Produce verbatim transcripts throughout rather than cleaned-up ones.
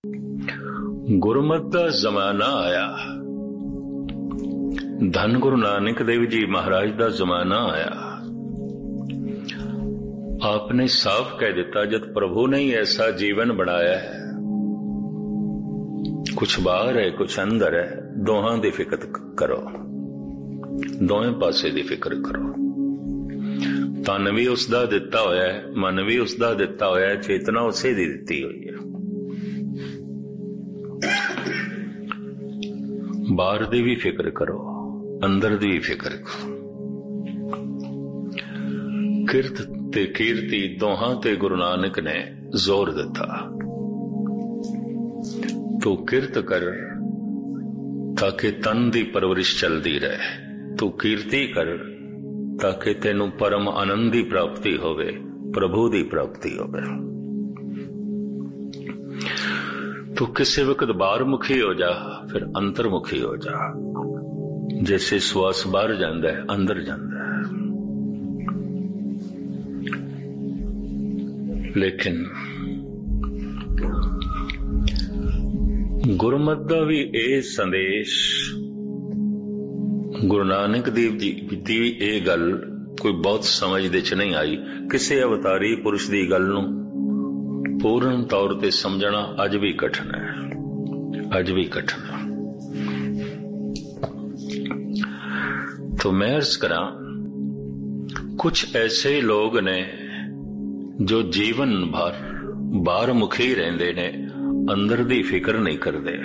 गुरमत का जमाना आया, धन गुरु नानक देव जी महाराज का जमाना आया। आपने साफ कह दिता, जब प्रभु ने ही ऐसा जीवन बनाया है, कुछ बाहर है कुछ अंदर है, दोहां दी फिक्र करो, दोवें पासे दी फिक्र करो। तन भी उसका दिता होया है, मन भी उसका दिता होया है, चेतना उसे दी दिती हुई है। बाहर दी भी फिक्र करो, अंदर दी भी फिक्र करो। किरत ते कीर्ति दोहां ते गुरु नानक ने जोर दिता। तू किरत कर ताकि तन दी परवरिश चलती रहे, तू कीर्ति कर ताकि तेनू परम आनंद की प्राप्ति होवे, प्रभु की प्राप्ति होवे। तू किसी वक्त बाहर मुखी हो जा, फिर अंतर्मुखी हो जा। जैसे श्वास बाहर जाता है अंदर जाता है। लेकिन गुरमत का भी यह संदेश, गुरु नानक देव जी की यह गल कोई बहुत समझ दे च नहीं आई। किसी अवतारी पुरुष की गल नूं पूर्ण तौर ते समझना अज भी कठिन है, अज भी कठिन है। तो मैं अर्ज करा, कुछ ऐसे लोग ने जो जीवन भर बाहर मुखी रहंदे ने, अंदर दी फिक्र नहीं करते।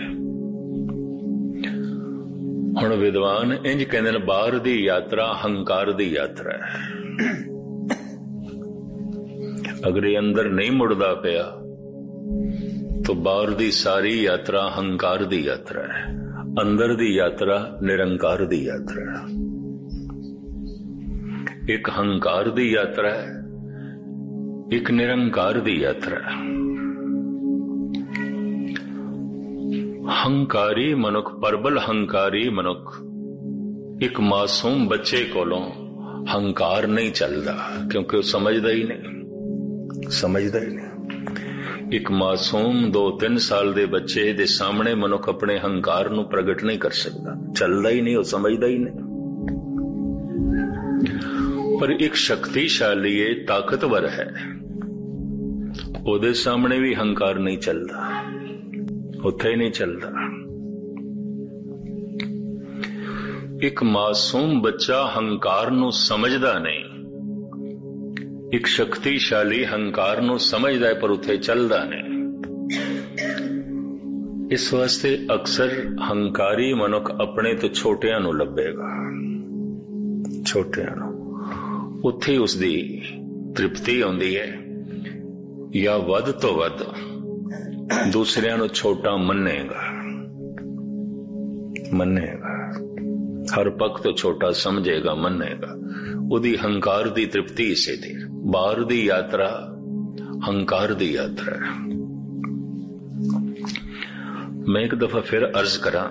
हुण विद्वान इंज कहंदे ने, बाहर दी यात्रा हंकार दी यात्रा है। अगर ये अंदर नहीं मुड़दा पिया तो बाहर दी सारी यात्रा हंकार दी यात्रा है, अंदर दी यात्रा निरंकार दी यात्रा है। एक हंकार दी यात्रा है, एक निरंकार दी यात्रा है। हंकारी मनुख, परबल हंकारी मनुख, एक मासूम बच्चे कोलों हंकार नहीं चलता, क्योंकि वो समझदा ही नहीं, समझदा ही नहीं। एक मासूम दो तीन साल दे बच्चे दे सामने मनुख अपने हंकार नू प्रगट नहीं कर सकता, चलदा ही नहीं, वो समझदा ही नहीं। पर एक शक्तिशाली है, ताकतवर है, ओदे सामने भी हंकार नहीं चलता, उत्थे ही नहीं चलता। एक मासूम बच्चा हंकार नू समझदा नहीं, एक शक्तिशाली हंकार नू समझदा है पर उत्थे चलदा नहीं। इस वास्ते अक्सर हंकारी मनुख अपने तो छोटियां नू लभेगा, छोटियां नू, उत्थे उसदी तृप्ति आउंदी है, या वध तो वध दूसरियां नू छोटा मन्नेगा, मन्नेगा, हर पक्ष तो छोटा समझेगा, मन्नेगा। उदी हंकार दी तृप्ति इसे थी। बाहर दी यात्रा हंकार दी यात्रा है। मैं एक दफा फिर अर्ज करा,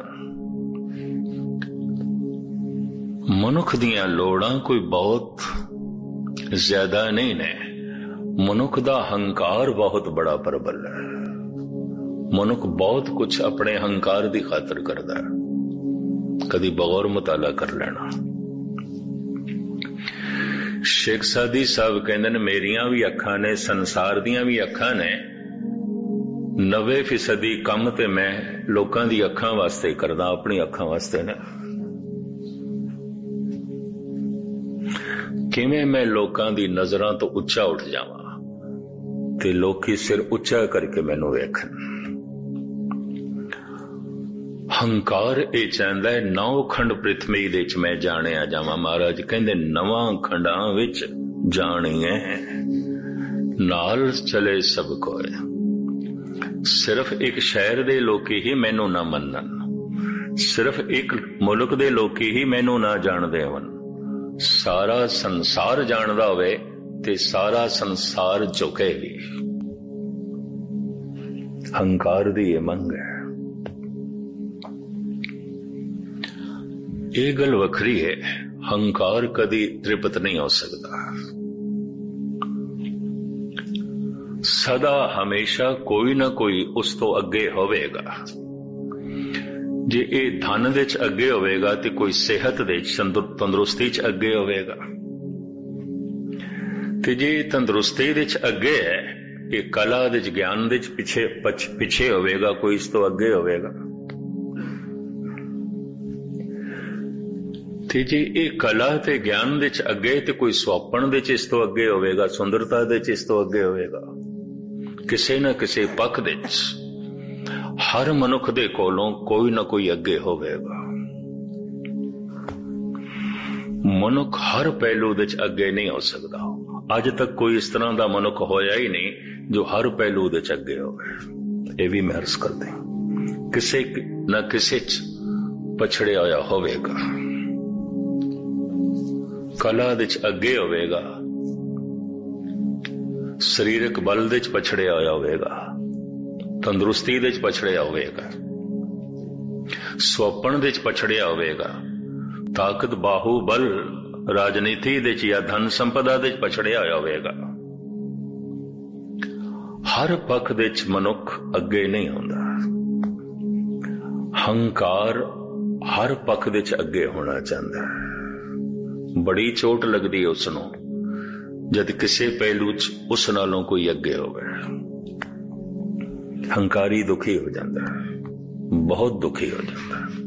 मनुख दियां लोड़ां कोई बहुत ज्यादा नहीं ने, मनुख दा हंकार बहुत बड़ा प्रबल है। मनुख बहुत कुछ अपने हंकार दी खातर करदा है, कदी बगौर मुताला कर लेना। शेख सादी साहब कहंदे ने, मेरियां भी अखां ने, संसार दियां भी अखां ने, नब्बे फीसदी कम ते मैं लोकां दी अखां वास्ते करदा, अपनी अखां वास्ते ने। किवें मैं लोकां दी नजरां तो उच्चा उठ जावां ते लोकी सिर उच्चा करके मैनू वेखन। हंकार ये चाहता है नौ खंड पृथ्वी दे च मैं जानिया जावां। महाराज कहंदे नवां खंडां विच जाणीए नाल चले सब कोई। सिर्फ एक शहर दे लोकी ही मैनू ना मनन, सिर्फ एक मुल्क दे लोकी ही मैनू ना जाणदे होण। सारा संसार जाणदा होवे ते सारा संसार झुके भी। हंकार दी ये मंग है। ये गल वखरी है, हंकार कदी तृप्त नहीं हो सकता। सदा हमेशा कोई ना कोई उस तो अगे होवेगा। जे ये धन दे च अगे होवेगा तो कोई सेहत दे तंदुरुस्ती च अगे होवेगा, ते जे तंदुरुस्ती दे च अगे है, ये कला दे च ज्ञान दे च पिछे पिछे होवेगा, कोई इस तो अगे होवेगा। ते जे ये कला ते ज्ञान दे च अगे ते कोई सुआपण दे च इस तो अगे होवेगा, सुंदरता दे च इस तो अगे होवेगा। किसी न किसी पख दे च हर मनुख दे कोलों कोई ना कोई अगे होवेगा। मनुख हर पहलू दे च अगे नहीं हो सकता। अज तक कोई इस तरह का मनुख होया ही नहीं जो हर पहलू दे च अगे होवे। ये भी मैं अर्ज कर दें, किसी न किसी च पछड़े होया होवेगा। कला दे च अगे होवेगा, शरीरक बल दे च पछड़िया होया होवेगा, तंदुरुस्ती दे च पछड़िया होवेगा, सुपन दे च पछड़िया होवेगा, ताकत बाहुबल राजनीति दे च या धन संपदा दे च पछड़िया होया होवेगा। हर पख दे च मनुख अगे नहीं होंदा। हंकार हर पख दे च अगे होना चाहता है। बड़ी चोट लगदी है उसनों जद किसी पहलू च उस नालों कोई अगे होवे। हंकारी दुखी हो जाता है, बहुत दुखी हो जाता है।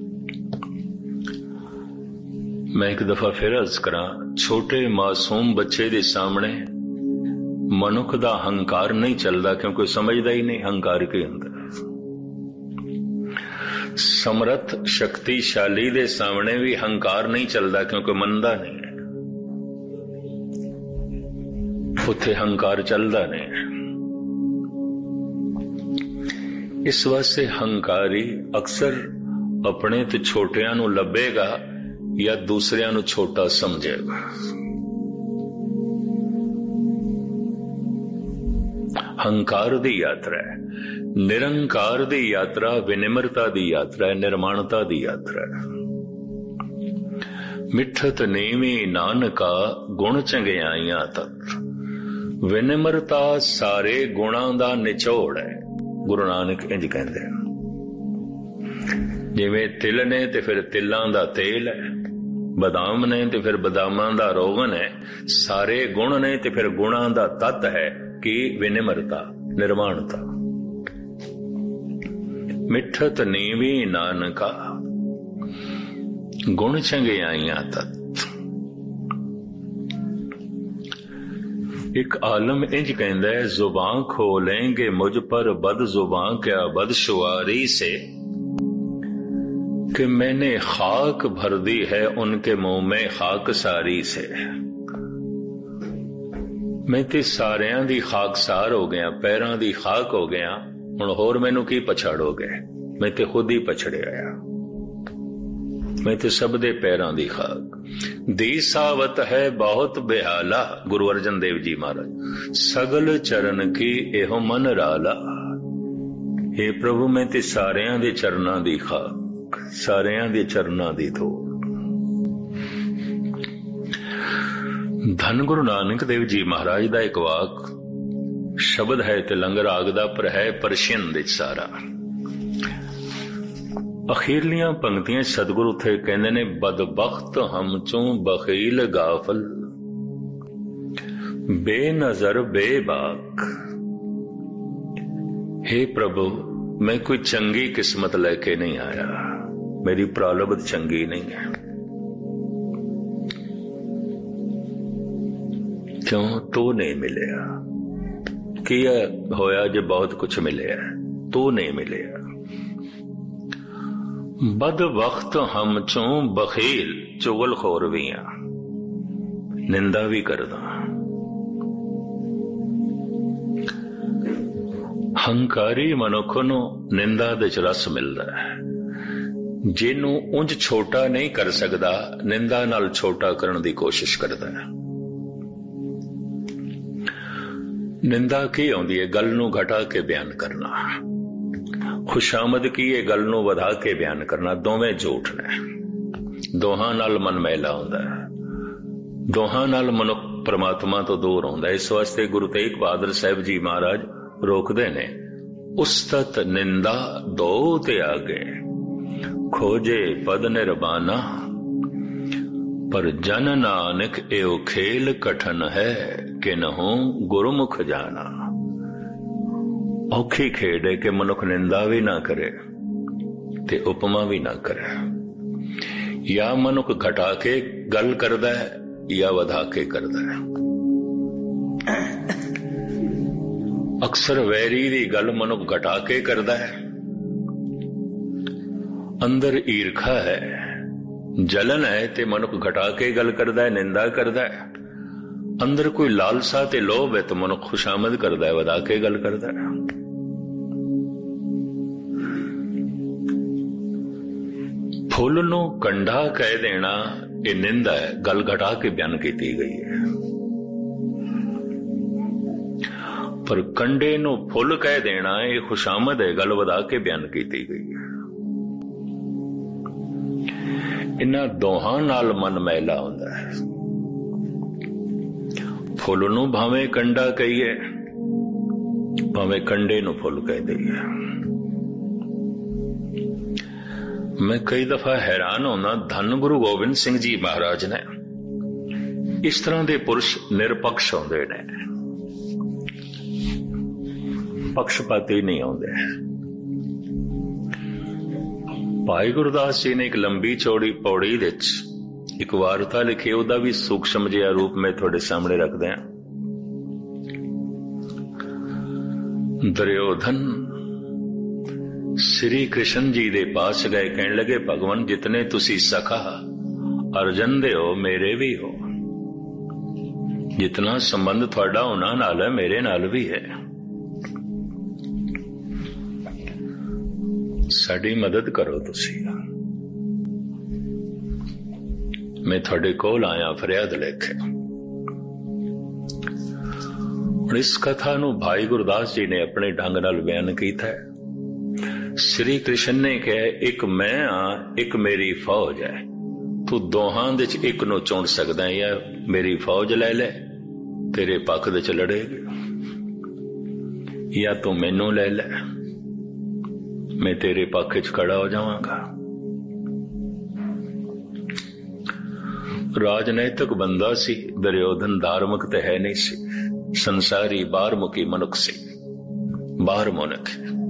मैं एक दफा फिर अर्ज करा, छोटे मासूम बच्चे दे सामने मनुख दा हंकार नहीं चलता, क्योंकि समझदा ही नहीं हंकार की हुंदा। समर्थ शक्तिशाली दे सामने भी हंकार नहीं चलता, क्योंकि मनदा नहीं है, उत्थे हंकार चलता नहीं। इस वास्ते हंकारी अक्सर अपने तो छोटियां नू लभेगा या दूसरियां नू छोटा समझेगा। हंकार दी यात्रा है, निरंकार दी यात्रा विनिम्रता दी यात्रा है, निर्माणता दी यात्रा है। मिठत नीवी नानका गुण चंगियाइयां तक। विनिम्रता सारे गुणां दा निचोड़ है, गुरु नानक इंज कहते हैं। जिवें तिल ने ते फिर तिलां दा तेल है, बदाम ने ते फिर बदामां दा रोगन है, सारे गुण ने ते फिर गुणां दा तत्त है कि विनिम्रता, निर्माणता। मिठत नीवी नानका गुण चंगियाइयां तत्त। एक आलम इंज कहंदा है, जुबान खोलेंगे मुझ पर बद जुबान क्या बदशुआरी से, कि मैंने खाक भर दी है उनके मुंह में खाक सारी से। मैं ते सारियां दी खाकसार हो गया, पैरां दी खाक हो गया, हुण होर मैनू की पछाड़ोगे? मैं ते खुद ही पछड़े आया, मैं ते सब दे पैरां दी खाक। दी सावत है बहुत बेहाला, गुरु अर्जन देव जी महाराज। सगल चरण की एहो मन राला। हे प्रभु मैं ते सारियां दे चरनां दी खाक, सारियां दे चरनां दी धूड़। धन गुरु नानक देव जी महाराज दा एक वाक शब्द है तिलंग राग दा, पर है परशियन दे सारा। अखीरलियां पंक्तियां सतगुरु थे कहंदे ने, बदबख्त हम चों बखील गाफल, बेनजर बेबाक। हे प्रभु मैं कोई चंगी किस्मत लेके नहीं आया, मेरी प्रारब्ध चंगी नहीं है। क्यों? तू नहीं मिलिया। किया होया जो बहुत कुछ मिले, तू नहीं मिलिया। बद वक्त हम चों बखील, चुगल खोर भी आ, निंदा भी करदा। हंकारी मनुख नू निंदा दे च रस मिलदा है। जिन्नू उंज छोटा नहीं कर सकदा, निंदा नाल छोटा करने की कोशिश करदा है। निंदा की आउंदी है? गल नू घटा के बयान करना। खुशामद की है? गल नू वधा के बयान करना। दोवें झूठ ने, दोहां नाल मन मैला हुंदा है, दोहां नाल मनुख परमात्मा तो दूर हुंदा है। इस वास्ते गुरु तेग बहादुर साहब जी महाराज रोकते ने, उस्तत निंदा दो त्यागे, खोजे पद निर्बाना, पर जन नानक एओ खेल कठन है, कि नहु गुरुमुख जाना। औखी खेड है कि मनुख निंदा भी ना करे ते उपमा भी ना करे, या मनुख घटा के गल करदा है या वधा के करदा है। अक्सर वैरी दी गल मनुख घटा के करदा है, अंदर ईरखा है, जलन है ते मनुख घटा के गल करदा है, निंदा करदा है। अंदर कोई लालसा ते लोभ है तो मनुख खुशामद करदा है, वधा के गल करदा है। फुल नू कंडा कह देना ये निंदा है, गल घटा के बयान की गई है। पर कंडे नू फुल कह देना ये खुशामद है, गल वधा के बयान की गई है। इन्हां दोहां नाल मन मैला हुंदा है। फुल नू भावें कंडा कहिए, भावें कंडे नू फुल कह दईए। मैं कई दफा हैरान होना, धन गुरु गोबिंद सिंह जी महाराज ने इस तरह के पुरुष निरपक्ष होंदे ने, पक्षपाती नहीं होंदे। भाई गुरदास जी ने एक लंबी चौड़ी पौड़ी विच एक वार्ता लिखी, उहदा भी सूक्ष्म जिहा रूप में थोड़े सामने रखदे हां। दुर्योधन श्री कृष्ण जी दे पास गए, कहने लगे भगवान जितने तुसी सखा अर्जन दे हो मेरे भी हो, जितना संबंध थोड़ा उन्हां नाल है मेरे नाल भी है, साडी मदद करो तुसी। मैं थोड़े कोल आया फरियाद लेके। इस कथा नू भाई गुरदास जी ने अपने ढंग नाल बयान कीता है। श्री कृष्ण ने कहा एक मैं हाँ एक मेरी फौज है, तू दोहां दे च एक नू चुन सकदा है, या मेरी फौज ले ले तेरे पक्ष दे च लड़ेगी, या तू मैनू ले ले मैं तेरे पक्ष च खड़ा हो जावांगा। राजनैतिक बंदा सी दुर्योधन, धार्मिक तो है नहीं सी, संसारी बाहरमुखी मनुख सी, बाहर मुनक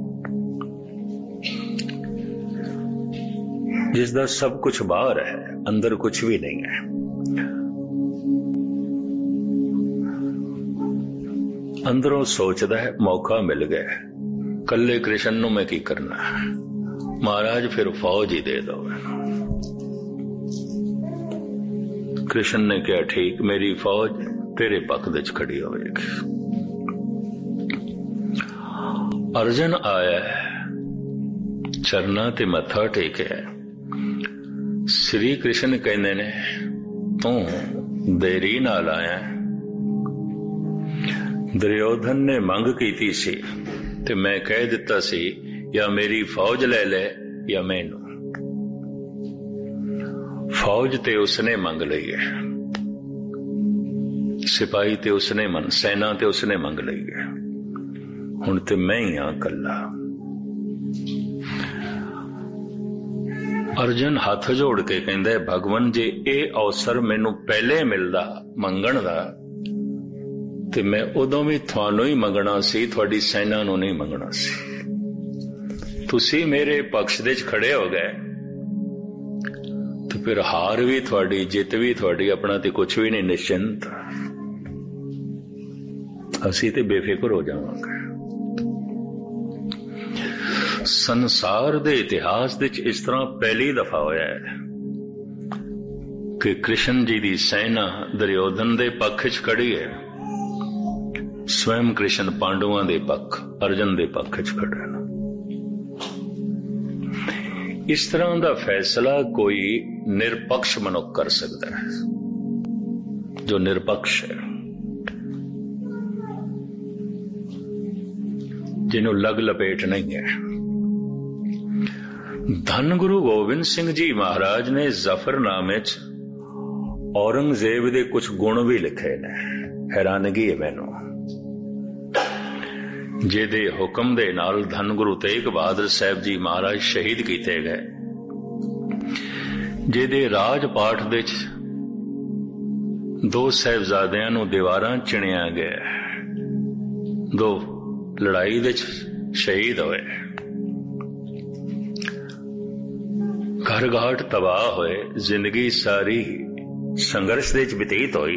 जिसदा सब कुछ बाहर है, अंदर कुछ भी नहीं है। अंदरों सोचदा है मौका मिल गया, कल्ले कृष्ण नू मैं की करना है, महाराज फिर फौज ही दे दो। कृष्ण ने कहा ठीक, मेरी फौज तेरे पक्ष विच खड़ी होगी। अर्जन आया, चरना ते मत्था टेकिया। श्री कृष्ण कहंदे ने तू देरी नाल आया। दुर्योधन ने मंग कीती सी ते मैं कह दिता सी या मेरी फौज ले ले या मैनू। फौज ते उसने मंग लई है, सिपाही ते उसने मन, सेना ते उसने मंग लई है, हुण ते मैं ही हां कल्ला। अर्जन हाथ जोड़ के कहंदा भगवान जे ए अवसर मैनू पहले मिलदा मंगण दा ते मैं उदों भी थानू ही मंगना सी, थोड़ी सेना नू नहीं मंगना सी। तुसी मेरे पक्ष दे खड़े हो गए तो फिर हार भी थोड़ी, जित भी थोड़ी, अपना तो कुछ भी नहीं, निश्चिंत असी ते बेफिक्र हो जावांगे। संसार दे इतिहास दे इस तरह पहली दफा होया है कि कृष्ण जी दी सेना दुर्योधन दे पक्ष च खड़ी है, स्वयं कृष्ण पांडवां दे पक्ष, अर्जन दे पक्ष च खड़ा है। इस तरह का फैसला कोई निरपक्ष मनुख कर सकता है, जो निरपक्ष है, जिन्हों लग लपेट नहीं है। धन गुरु गोबिंद सिंह जी महाराज ने जफरनामे च औरंगजेब दे कुछ गुण भी लिखे ने, हैरानगी है मैनू। ਜਿਹਦੇ ਹੁਕਮ ਦੇ ਨਾਲ ਧੰਨ ਗੁਰੂ ਤੇਗ ਬਹਾਦਰ ਸਾਹਿਬ ਜੀ ਮਹਾਰਾਜ ਸ਼ਹੀਦ ਕੀਤੇ ਗਏ, ਜਿਹਦੇ ਰਾਜ ਪਾਠ ਦੇ ਵਿੱਚ ਦੋ ਸਾਹਿਬਜ਼ਾਦਿਆਂ ਨੂੰ ਦੀਵਾਰਾਂ ਚਿਣਿਆ ਗਿਆ, ਦੋ ਲੜਾਈ ਦੇ ਵਿੱਚ ਸ਼ਹੀਦ ਹੋਏ, ਘਰ ਘਾਟ ਤਬਾਹ ਹੋਏ, ਜ਼ਿੰਦਗੀ ਸਾਰੀ ਸੰਘਰਸ਼ ਦੇ ਵਿੱਚ ਬਤੀਤ ਹੋਈ।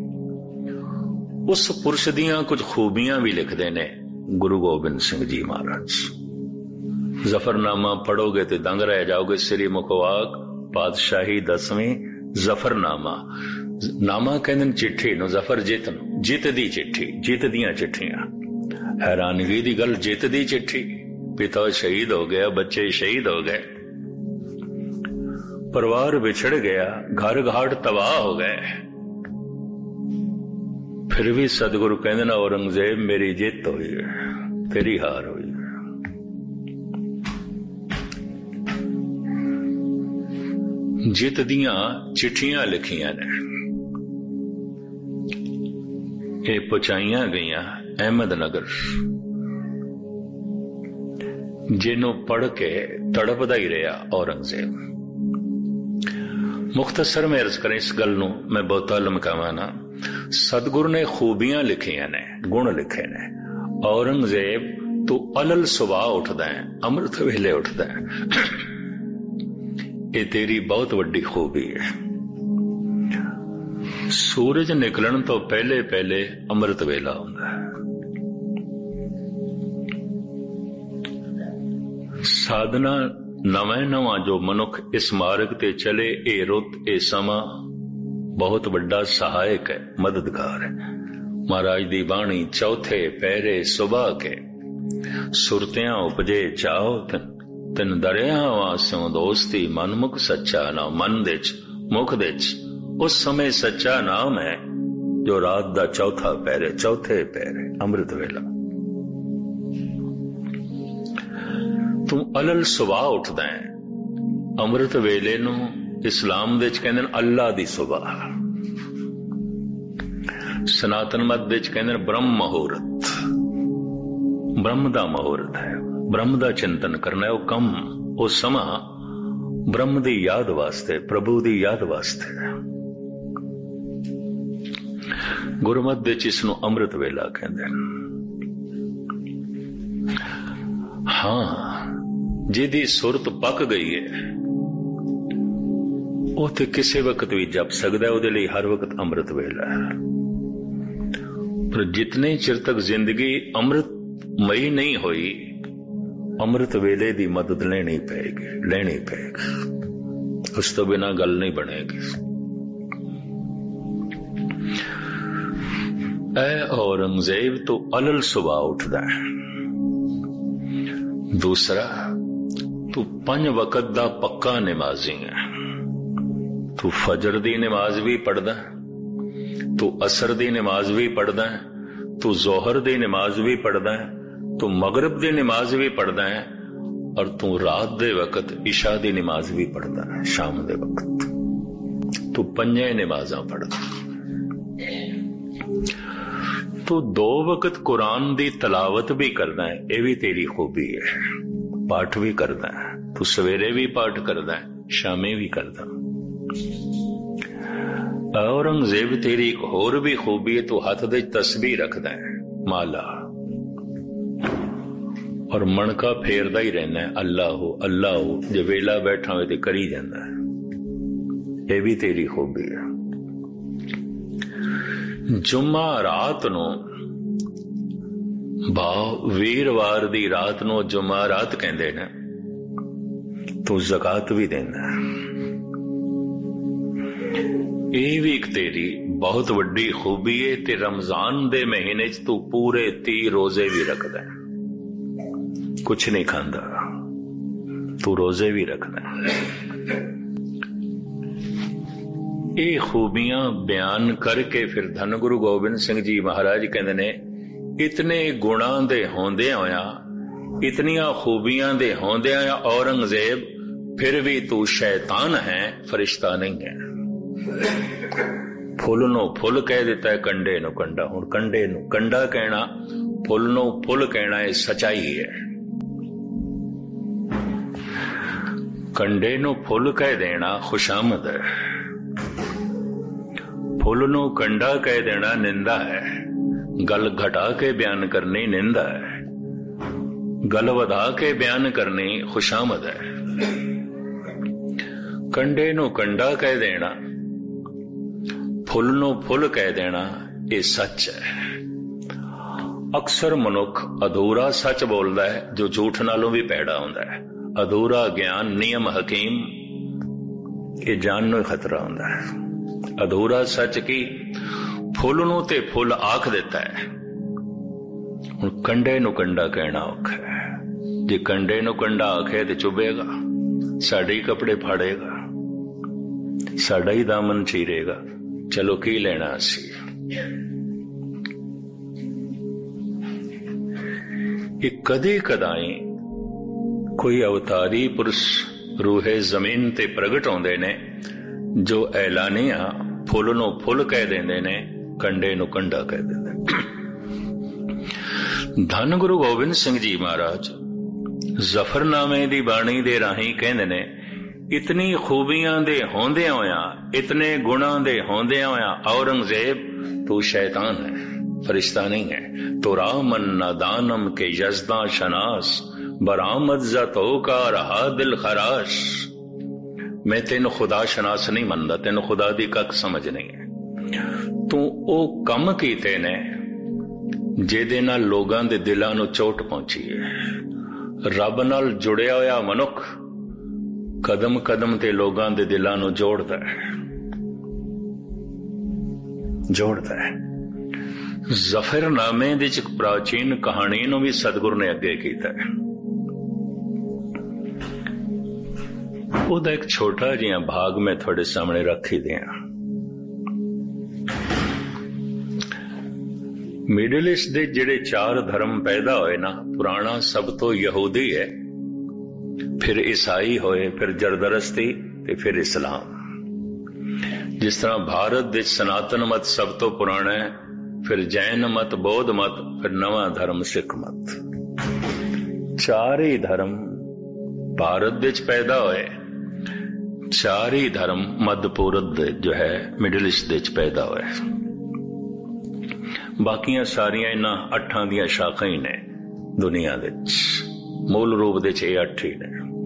ਉਸ ਪੁਰਸ਼ ਦੀਆਂ ਕੁਝ ਖੂਬੀਆਂ ਵੀ ਲਿਖਦੇ ਨੇ ਗੁਰੂ ਗੋਬਿੰਦ ਸਿੰਘ ਜੀ ਮਹਾਰਾਜ। ਜ਼ਫਰਨਾਮਾ ਪੜੋਗੇ ਤੇ ਦੰਗ ਰਹਿ ਜਾਓਗੇ। ਸ੍ਰੀ ਮੁਖਵਾਕ ਪਾਤਸ਼ਾਹੀ ਦਸਵੀਂ ਜ਼ਫਰਨਾਮਾ, ਨਾਮਾ ਕਹਿੰਦੇ ਨੇ ਚਿੱਠੀ ਨੂੰ, ਜ਼ਫਰ ਜਿੱਤ ਨੂੰ, ਜਿੱਤ ਦੀ ਚਿੱਠੀ, ਜਿੱਤ ਦੀਆਂ ਚਿੱਠੀਆਂ। ਹੈਰਾਨਗੀ ਦੀ ਗੱਲ, ਜਿੱਤ ਦੀ ਚਿੱਠੀ। ਪਿਤਾ ਸ਼ਹੀਦ ਹੋ ਗਿਆ, ਬੱਚੇ ਸ਼ਹੀਦ ਹੋ ਗਏ, ਪਰਿਵਾਰ ਵਿਛੜ ਗਿਆ, ਘਰ ਘਾਟ ਤਬਾਹ ਹੋ ਗਏ, ਫਿਰ ਵੀ ਸਤਿਗੁਰੂ ਕਹਿੰਦੇ ਨੇ ਔਰੰਗਜ਼ੇਬ ਮੇਰੀ ਜਿੱਤ ਹੋਈ ਹੈ, ਤੇਰੀ ਹਾਰ ਹੋਈ ਹੈ। ਜਿੱਤ ਦੀਆਂ ਚਿੱਠੀਆਂ ਲਿਖੀਆਂ ਨੇ, ਇਹ ਪਹੁੰਚਾਈਆਂ ਗਈਆਂ ਅਹਿਮਦਨਗਰ। ਜਿਹਨੂੰ ਪੜ੍ਹ ਕੇ ਤੜਪਦਾ ਹੀ ਰਿਹਾ ਔਰੰਗਜ਼ੇਬ। ਮੁਖਤਸਰ ਮੈਂ ਅਰਜ਼ ਕਰਾਂ ਇਸ ਗੱਲ ਨੂੰ, ਮੈਂ ਬਹੁਤਾ ਲਮਕਾਵਾਂ ਨਾ। ਸਤਿਗੁਰੂ ਨੇ ਖੂਬੀਆਂ ਲਿਖੀਆਂ ਨੇ, ਗੁਣ ਲਿਖੇ ਨੇ। ਔਰੰਗਜ਼ੇਬ ਤੂੰ ਅਲਲ ਸੁਬਾਹ ਉੱਠਦਾ ਹੈ, ਅੰਮ੍ਰਿਤ ਵੇਲੇ ਉੱਠਦਾ ਹੈ, ਇਹ ਤੇਰੀ ਬਹੁਤ ਵੱਡੀ ਖੂਬੀ ਹੈ। ਸੂਰਜ ਨਿਕਲਣ ਤੋਂ ਪਹਿਲੇ ਪਹਿਲੇ ਅੰਮ੍ਰਿਤ ਵੇਲਾ ਹੁੰਦਾ ਹੈ। ਸਾਧਨਾ ਨਵਾਂ ਨਵਾਂ ਜੋ ਮਨੁੱਖ ਇਸ ਮਾਰਗ ਤੇ ਚਲੇ, ਇਹ ਰੁੱਤ, ਇਹ ਸਮਾਂ ਬਹੁਤ ਵੱਡਾ ਸਹਾਇਕ ਹੈ, ਮਦਦਗਾਰ ਹੈ। ਮਹਾਰਾਜ ਦੀ ਬਾਣੀ ਚੌਥੇ ਪਹਿਰੇ ਸੁਬਾਹ ਕੇ ਸੁਰਤਿਆਂ ਉਪਜੇ ਚਾਓ, ਤਿੰਨ ਦਰਿਆਵਾਂ ਸਿਉ ਦੋਸਤੀ, ਮਨਮੁਖ ਸੱਚਾ ਨਾਮ। ਮਨ ਦੇ ਚ ਮੁਖ ਦੇ ਚ ਉਸ ਸਮੇਂ ਸੱਚਾ ਨਾਮ ਹੈ ਜੋ ਰਾਤ ਦਾ ਚੌਥਾ ਪਹਿਰੇ, ਚੌਥੇ ਪਹਿਰੇ ਅੰਮ੍ਰਿਤ ਵੇਲਾ। ਤੂੰ ਅਲਲ ਸੁਬਾਹ ਉੱਠਦਾ ਹੈ। ਅੰਮ੍ਰਿਤ ਵੇਲੇ ਨੂੰ ਇਸਲਾਮ ਦੇ ਚ ਕਹਿੰਦੇ ਨੇ ਅੱਲਾ ਦੀ ਸੁਬਾਹ, ਸਨਾਤਨ ਮਤ ਦੇ ਚ ਕਹਿੰਦੇ ਨੇ ਬ੍ਰਹਮ ਮੁਹੂਰਤ। ਬ੍ਰਹਮ ਦਾ ਮੁਹੂਰਤ ਹੈ, ਬ੍ਰਹਮ ਦਾ ਚਿੰਤਨ ਕਰਨਾ ਹੈ। ਉਹ ਕੰਮ, ਉਹ ਸਮਾਂ ਬ੍ਰਹਮ ਦੀ ਯਾਦ ਵਾਸਤੇ, ਪ੍ਰਭੂ ਦੀ ਯਾਦ ਵਾਸਤੇ। ਗੁਰਮਤ ਦੇ ਚ ਇਸ ਨੂੰ ਅੰਮ੍ਰਿਤ ਵੇਲਾ ਕਹਿੰਦੇ ਨੇ। ਹਾਂ, ਜਿਹਦੀ ਸੁਰਤ ਪੱਕ ਗਈ ਹੈ ਉਹ ਤੇ ਕਿਸੇ ਵਕਤ ਵੀ ਜਪ ਸਕਦਾ ਹੈ, ਉਹਦੇ ਲਈ ਹਰ ਵਕਤ ਅੰਮ੍ਰਿਤ ਵੇਲਾ ਹੈ। ਪਰ ਜਿਤਨੇ ਚਿਰ ਤੱਕ ਜ਼ਿੰਦਗੀ ਅੰਮ੍ਰਿਤਮਈ ਨਹੀਂ ਹੋਈ, ਅੰਮ੍ਰਿਤ ਵੇਲੇ ਦੀ ਮਦਦ ਲੈਣੀ ਪਏਗੀ, ਲੈਣੀ ਪਏਗੀ। ਉਸ ਤੋਂ ਬਿਨਾਂ ਗੱਲ ਨਹੀਂ ਬਣੇਗੀ। ਐ ਔਰੰਗਜ਼ੇਬ ਤੂੰ ਅਲਲ ਸੁਬਾਹ ਉੱਠਦਾ ਹੈ। ਦੂਸਰਾ, ਤੂੰ ਪੰਜ ਵਕਤ ਦਾ ਪੱਕਾ ਨਮਾਜ਼ੀ ਹੈ। ਤੂੰ ਫਜਰ ਦੀ ਨਮਾਜ਼ ਵੀ ਪੜ੍ਹਦਾ, ਤੂੰ ਅਸਰ ਦੀ ਨਮਾਜ਼ ਵੀ ਪੜ੍ਹਦਾ, ਤੂੰ ਜ਼ੋਹਰ ਦੀ ਨਮਾਜ਼ ਵੀ ਪੜ੍ਹਦਾ, ਤੂੰ ਮਗਰਿਬ ਦੀ ਨਮਾਜ਼ ਵੀ ਪੜ੍ਹਦਾ ਹੈ, ਔਰ ਤੂੰ ਰਾਤ ਦੇ ਵਕਤ ਇਸ਼ਾ ਦੀ ਨਮਾਜ਼ ਵੀ ਪੜ੍ਹਦਾ ਹੈ, ਸ਼ਾਮ ਦੇ ਵਕਤ। ਤੂੰ ਪੰਜੇ ਨਮਾਜ਼ਾਂ ਪੜ੍ਹਦਾ। ਤੂੰ ਦੋ ਵਕਤ ਕੁਰਾਨ ਦੀ ਤਲਾਵਤ ਵੀ ਕਰਦਾ ਹੈ, ਇਹ ਵੀ ਤੇਰੀ ਖੂਬੀ ਹੈ। ਪਾਠ ਵੀ ਕਰਦਾ ਹੈ, ਤੂੰ ਸਵੇਰੇ ਵੀ ਪਾਠ ਕਰਦਾ ਹੈ, ਸ਼ਾਮੇ ਵੀ ਕਰਦਾ। ਔਰੰਗਜ਼ੇਬ ਤੇਰੀ ਇੱਕ ਹੋਰ ਵੀ ਖੂਬੀ ਹੈ, ਤੂੰ ਹੱਥ ਦੇ ਤਸਬੀਹ ਰੱਖਦਾ ਹੈ, ਮਾਲਾ, ਔਰ ਮਣਕਾ ਫੇਰਦਾ ਹੀ ਰਹਿੰਦਾ ਹੈ, ਅੱਲਾਹੂ ਅੱਲਾਹੂ। ਜੇ ਵੇਲਾ ਬੈਠਾ ਹੋਵੇ ਤੇ ਕਰੀ ਜਾਂਦਾ ਹੈ, ਇਹ ਵੀ ਤੇਰੀ ਖੂਬੀ ਹੈ। ਜੁਮਾ ਰਾਤ ਨੂੰ, ਭਾਵ ਵੀਰਵਾਰ ਦੀ ਰਾਤ ਨੂੰ ਜੁਮਾ ਰਾਤ ਕਹਿੰਦੇ ਨੇ, ਤੂੰ ਜ਼ਕਾਤ ਵੀ ਦੇਂਦਾ। ਇਹ ਵੀ ਇੱਕ ਤੇਰੀ ਬਹੁਤ ਵੱਡੀ ਖੂਬੀ ਹੈ। ਤੇ ਰਮਜ਼ਾਨ ਦੇ ਮਹੀਨੇ ਚ ਤੂੰ ਪੂਰੇ ਤੀਹ ਰੋਜ਼ੇ ਵੀ ਰੱਖਦਾ, ਕੁਛ ਨਹੀਂ ਖਾਂਦਾ, ਤੂੰ ਰੋਜ਼ੇ ਵੀ ਰੱਖਦਾ। ਇਹ ਖੂਬੀਆਂ ਬਿਆਨ ਕਰਕੇ ਫਿਰ ਧੰਨ ਗੁਰੂ ਗੋਬਿੰਦ ਸਿੰਘ ਜੀ ਮਹਾਰਾਜ ਕਹਿੰਦੇ ਨੇ, ਇਤਨੇ ਗੁਣਾਂ ਦੇ ਹੁੰਦਿਆਂ ਹੋਇਆ, ਇਤਨੀਆਂ ਖੂਬੀਆਂ ਦੇ ਹੁੰਦਿਆਂ ਹੋਇਆ ਔਰੰਗਜ਼ੇਬ, ਫਿਰ ਵੀ ਤੂੰ ਸ਼ੈਤਾਨ ਹੈ, ਫਰਿਸ਼ਤਾ ਨਹੀਂ ਹੈ। ਫੁੱਲ ਨੂੰ ਫੁੱਲ ਕਹਿ ਦਿੱਤਾ, ਕੰਡੇ ਨੂੰ ਕੰਡਾ। ਹੁਣ ਕੰਡੇ ਨੂੰ ਕੰਡਾ ਕਹਿਣਾ फुल नूं फुल कहना ये सच्चाई है। कंडे नूं फुल कह देना खुशामद है, फुल नूं कंडा कह देना निंदा है। गल घटा के बयान करनी निंदा है, गल वधा के बयान करनी खुशामद है। कंडे नूं कंडा कह देना, फुल नूं फुल कह देना ये सच है। अक्सर मनुख अधूरा सच बोलता है जो झूठ नालों भी पैड़ा होंदा है। अधूरा ज्ञान नियम हकीम ये जान नूं खतरा होंदा है। अधूरा सच की फुल नूं ते फुल आख देता है। हुण कंडे नूं कंडा कहना औखा है। जे कंडे नूं कंडा आखे ते चुभेगा, साडे ही कपड़े फाड़ेगा, साडा ही दामन चीरेगा। चलो की लेना असी। कदी कदाई कोई अवतारी पुरुष रूहे जमीन ते प्रगट होंदे ने जो ऐलानिया फुल नूं फुल कह देंदे ने, कंडे नूं कंडा कह देंदे। धन गुरु गोबिंद सिंह जी महाराज जफरनामे दी बाणी दे राही कहंदे ने, इतनी खूबियां दे होंदियां होया, इतने गुणां दे होंदियां होया औरंगजेब तू शैतान है, फरिश्ता नहीं है। तो रामन नादानम के यजदा शनास, बरामद जतो का रहा दिल खराश। मैं तेन खुदा शनास नहीं मनदा, तेन खुदा दी कख समझ नहीं है। तू ओ कम कीते ने जेदे नाल लोगां दे दिलां नूं चोट पहुंची है। रब नाल जुड़िया होया मनुख कदम कदम ते लोगां दे दिलां नूं जोड़दा है, जोड़दा है। जफरनामे दी इक प्राचीन कहानी नूं भी सतगुरु ने अगे कीता है। ਉਹਦਾ एक छोटा जिहा भाग मैं थोड़े सामने रख ही दिया। मिडल ईस्ट दे जिहड़े चार धर्म पैदा होए ना, पुराना सब तो यहूदी है, फिर ईसाई होए, फिर जरदरस्ती ते फिर इस्लाम। जिस तरह भारत दे सनातन मत सब तो पुराना है, फिर जैन मत, बौद्ध मत, फिर नवा धर्म सिख मत। चार ही धर्म भारत दे पैदा होए, चार ही धर्म मध्य पूरब जो है मिडल ईस्ट दे पैदा होए। बाकियां सारियां इन्हां अठां दियां शाखां ही ने दुनिया दे, मूल रूप दे छे अठ ही ने।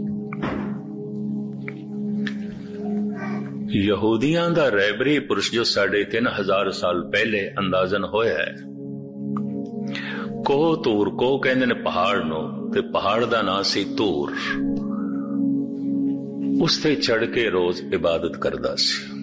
यहूदियां दा रहबरी पुरुष जो साढ़े तीन हजार साल पहले अंदाजन होया है, कोह तूर, कोह कहंदे ने पहाड़ नूं, ते पहाड़ दा नां सी तूर। उस ते चढ़ के रोज इबादत करदा सी,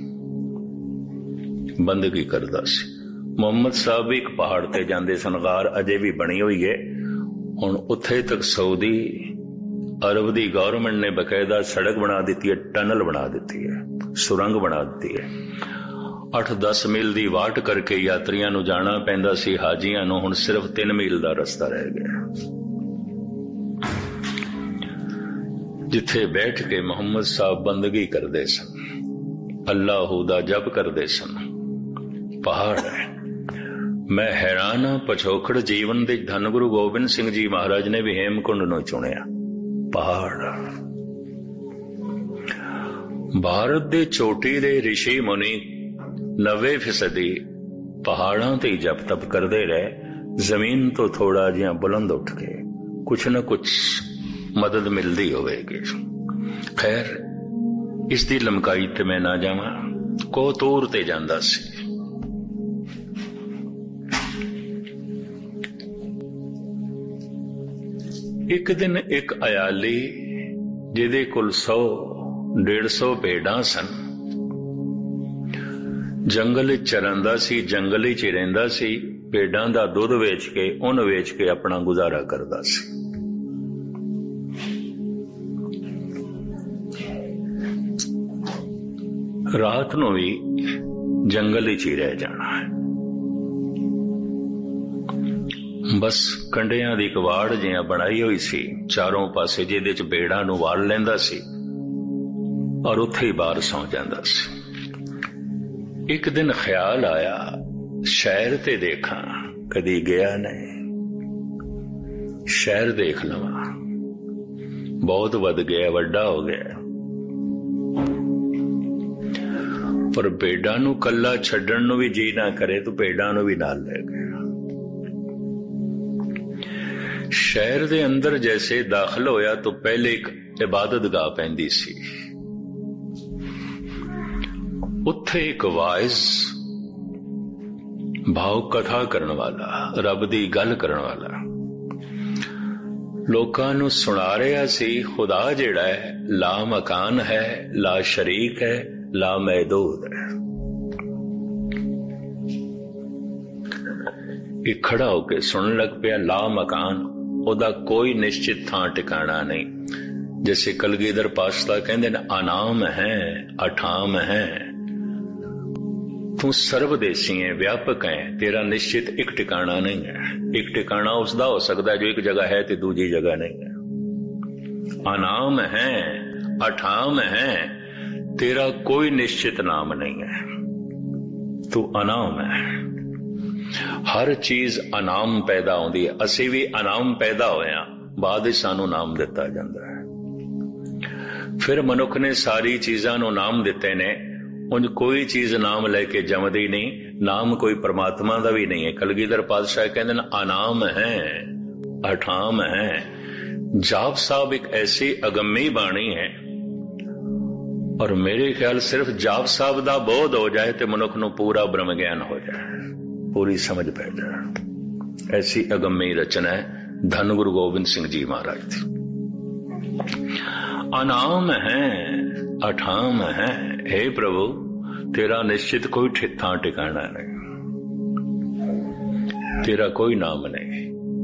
बंदगी करदा सी। मुहम्मद साहब भी एक पहाड़ ते जांदे सन, गार अजे भी बनी हुई है। हुण उत्थे तक सऊदी अरब दी गवर्नमेंट ने बकायदा सड़क बना दी है, टनल बना दी है, सुरंग बना दी है। अठ दस मील दी वाट करके यात्रियां नूं जाना पैंदा सी, हाजियां नूं हुण सिर्फ तीन मील दा रस्ता रह गया, जिथे बैठ के मुहम्मद साहब बंदगी करदे सन, अल्लाह दा जप करदे सन। पहाड़ है। मैं हैरान हाँ, पछोखड़ जीवन दे धन गुरु गोबिंद सिंह जी महाराज ने भी हेमकुंड नूं चुनिया। पहाड़ भारत दे चोटी दे ऋषि मुनि नब्बे फीसदी पहाड़ां ते जप तप करदे रहे, जमीन तो थोड़ा जिहा बुलंद उठ के कुछ न कुछ मदद मिलती होवेगी। खैर इसकी लमकाई ते मैं ना जावां, को तूर ते जांदा सी। एक दिन एक अयाली जिहदे कोल सौ डेढ़ सौ भेड़ां सन, जंगल चरंदा सी, जंगल ही रहिंदा सी, भेड़ां दा दुध वेच के उन वेच के अपना गुजारा करदा सी। रात नूं भी जंगल ही रह जाना है। बस कंडियां दी इक वाड़ जिहा बनाई हुई सी चारों पासे, जिहदे च भेड़ां नूं वाल लैंदा सी और उत्थे ही बाहर सौ जांदा सी। एक दिन ख्याल आया शहर ते देखा, कदी गया नहीं। शहर देख लवा, बहुत वध गया, वड्डा हो गया, पर भेडां नूं कल्ला छड्डण नूं भी जी ना करे तो भेडां नूं भी नाल ले गया। शहर दे अंदर जैसे दाखिल होया तो पहले एक इबादत गाह पैंदी सी, उत्थे एक वाइज भाव कथा करन वाला, रब दी गल करन वाला लोकां नूं सुणा रहा सी। खुदा जिहड़ा है ला मकान है, ला शरीक है, ला महदूद है। एक खड़ा होके सुनन लग पिया, ला मकान, ओदा कोई निश्चित थां टिकाणा नहीं। जैसे कलगीधर पातशाह कहंदे ने अनाम है, अठाम है, तू सर्वदेशी है, व्यापक है, तेरा निश्चित एक टिकाणा नहीं है। एक टिकाणा उसदा हो सकता है जो एक जगह है तो दूसरी जगह नहीं है। अनाम है, अठाम है, तेरा कोई निश्चित नाम नहीं है, तू अनाम है। हर चीज अनाम पैदा होती है, असी भी अनाम पैदा होया, बाद सानू नाम दिता जाता है। फिर मनुख ने सारी चीजां नू नाम दिते ने, उंज कोई चीज नाम लेके जमदी नहीं, नाम कोई परमात्मा दा भी नहीं है। कलगीधर पातशाह कहते हैं अनाम है, अठाम है। जाप साहब एक ऐसी अगम्मी बाणी है, और मेरे ख्याल सिर्फ जाप साहब दा बोध हो जाए तो मनुख नू पूरा ब्रह्म ज्ञान हो जाए, पूरी समझ पै जाए। ऐसी अगम्मी रचना है धन गुरु गोबिंद सिंह जी महाराज थी। अनाम है, अठाम है, हे प्रभु तेरा निश्चित कोई थां टिकाना नहीं, तेरा कोई नाम नहीं।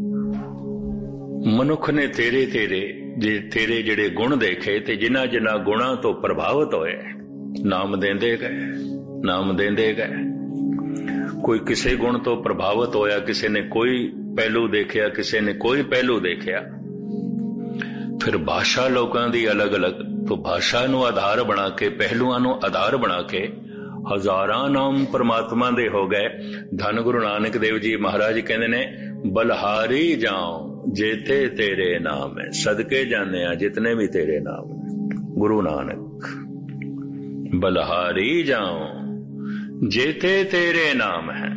मनुख ने तेरे तेरे जे तेरे जिहड़े गुण देखे ते जिन्हां जिन्हां गुणां तो प्रभावित होए नाम देंदे गए, नाम देंदे गए। कोई किसी गुण तो प्रभावित होया, किसी ने कोई पहलू देखिया, किसी ने कोई पहलू देखिया। फिर भाषा लोगों की अलग अलग, तो भाषा नू आधार बना के, पहलुआं नू आधार बना के हजारां नाम परमात्मा दे हो गए। धन गुरु नानक देव जी महाराज कहंदे ने बलहारी जाऊं जेते तेरे नाम है, सदके जाने आ जितने भी तेरे नाम है। गुरु नानक बलहारी जाऊं जेते तेरे नाम है।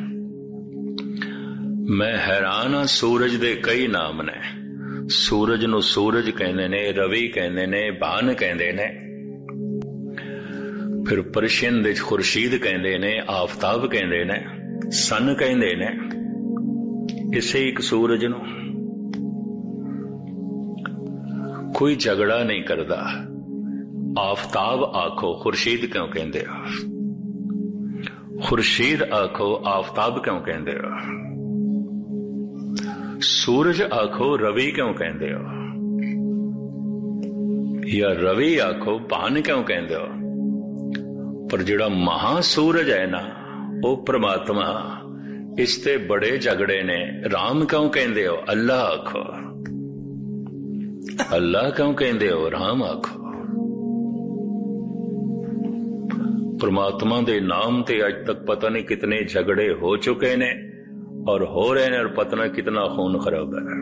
मैं हैरान हाँ, सूरज दे कई नाम ने। सूरज नू सूरज कहंदे ने, रवि कहंदे ने, भान कहंदे ने। फिर परशियन दे खुर्शीद कहंदे ने, आफताब कहंदे ने, सन कहंदे ने। इसे एक सूरज नू कोई झगड़ा नहीं करदा। आफताब आखो, खुर्शीद क्यों कहंदे हो? खुर्शीद आखो, आफताब क्यों कहंदे हो? सूरज आखो, रवि क्यों कहंदे हो? या रवि आखो, भान क्यों कहंदे हो? पर जिहड़ा महासूरज है ना, वो परमात्मा, इसते बड़े झगड़े ने। राम क्यों कहंदे हो? अल्लाह आखो। अल्लाह क्यों कहंदे हो? राम आखो। परमात्मा दे नाम ते आज तक पता नहीं कितने झगड़े हो चुके ने और हो रहे हैं, और पता नहीं कितना खून खराब है।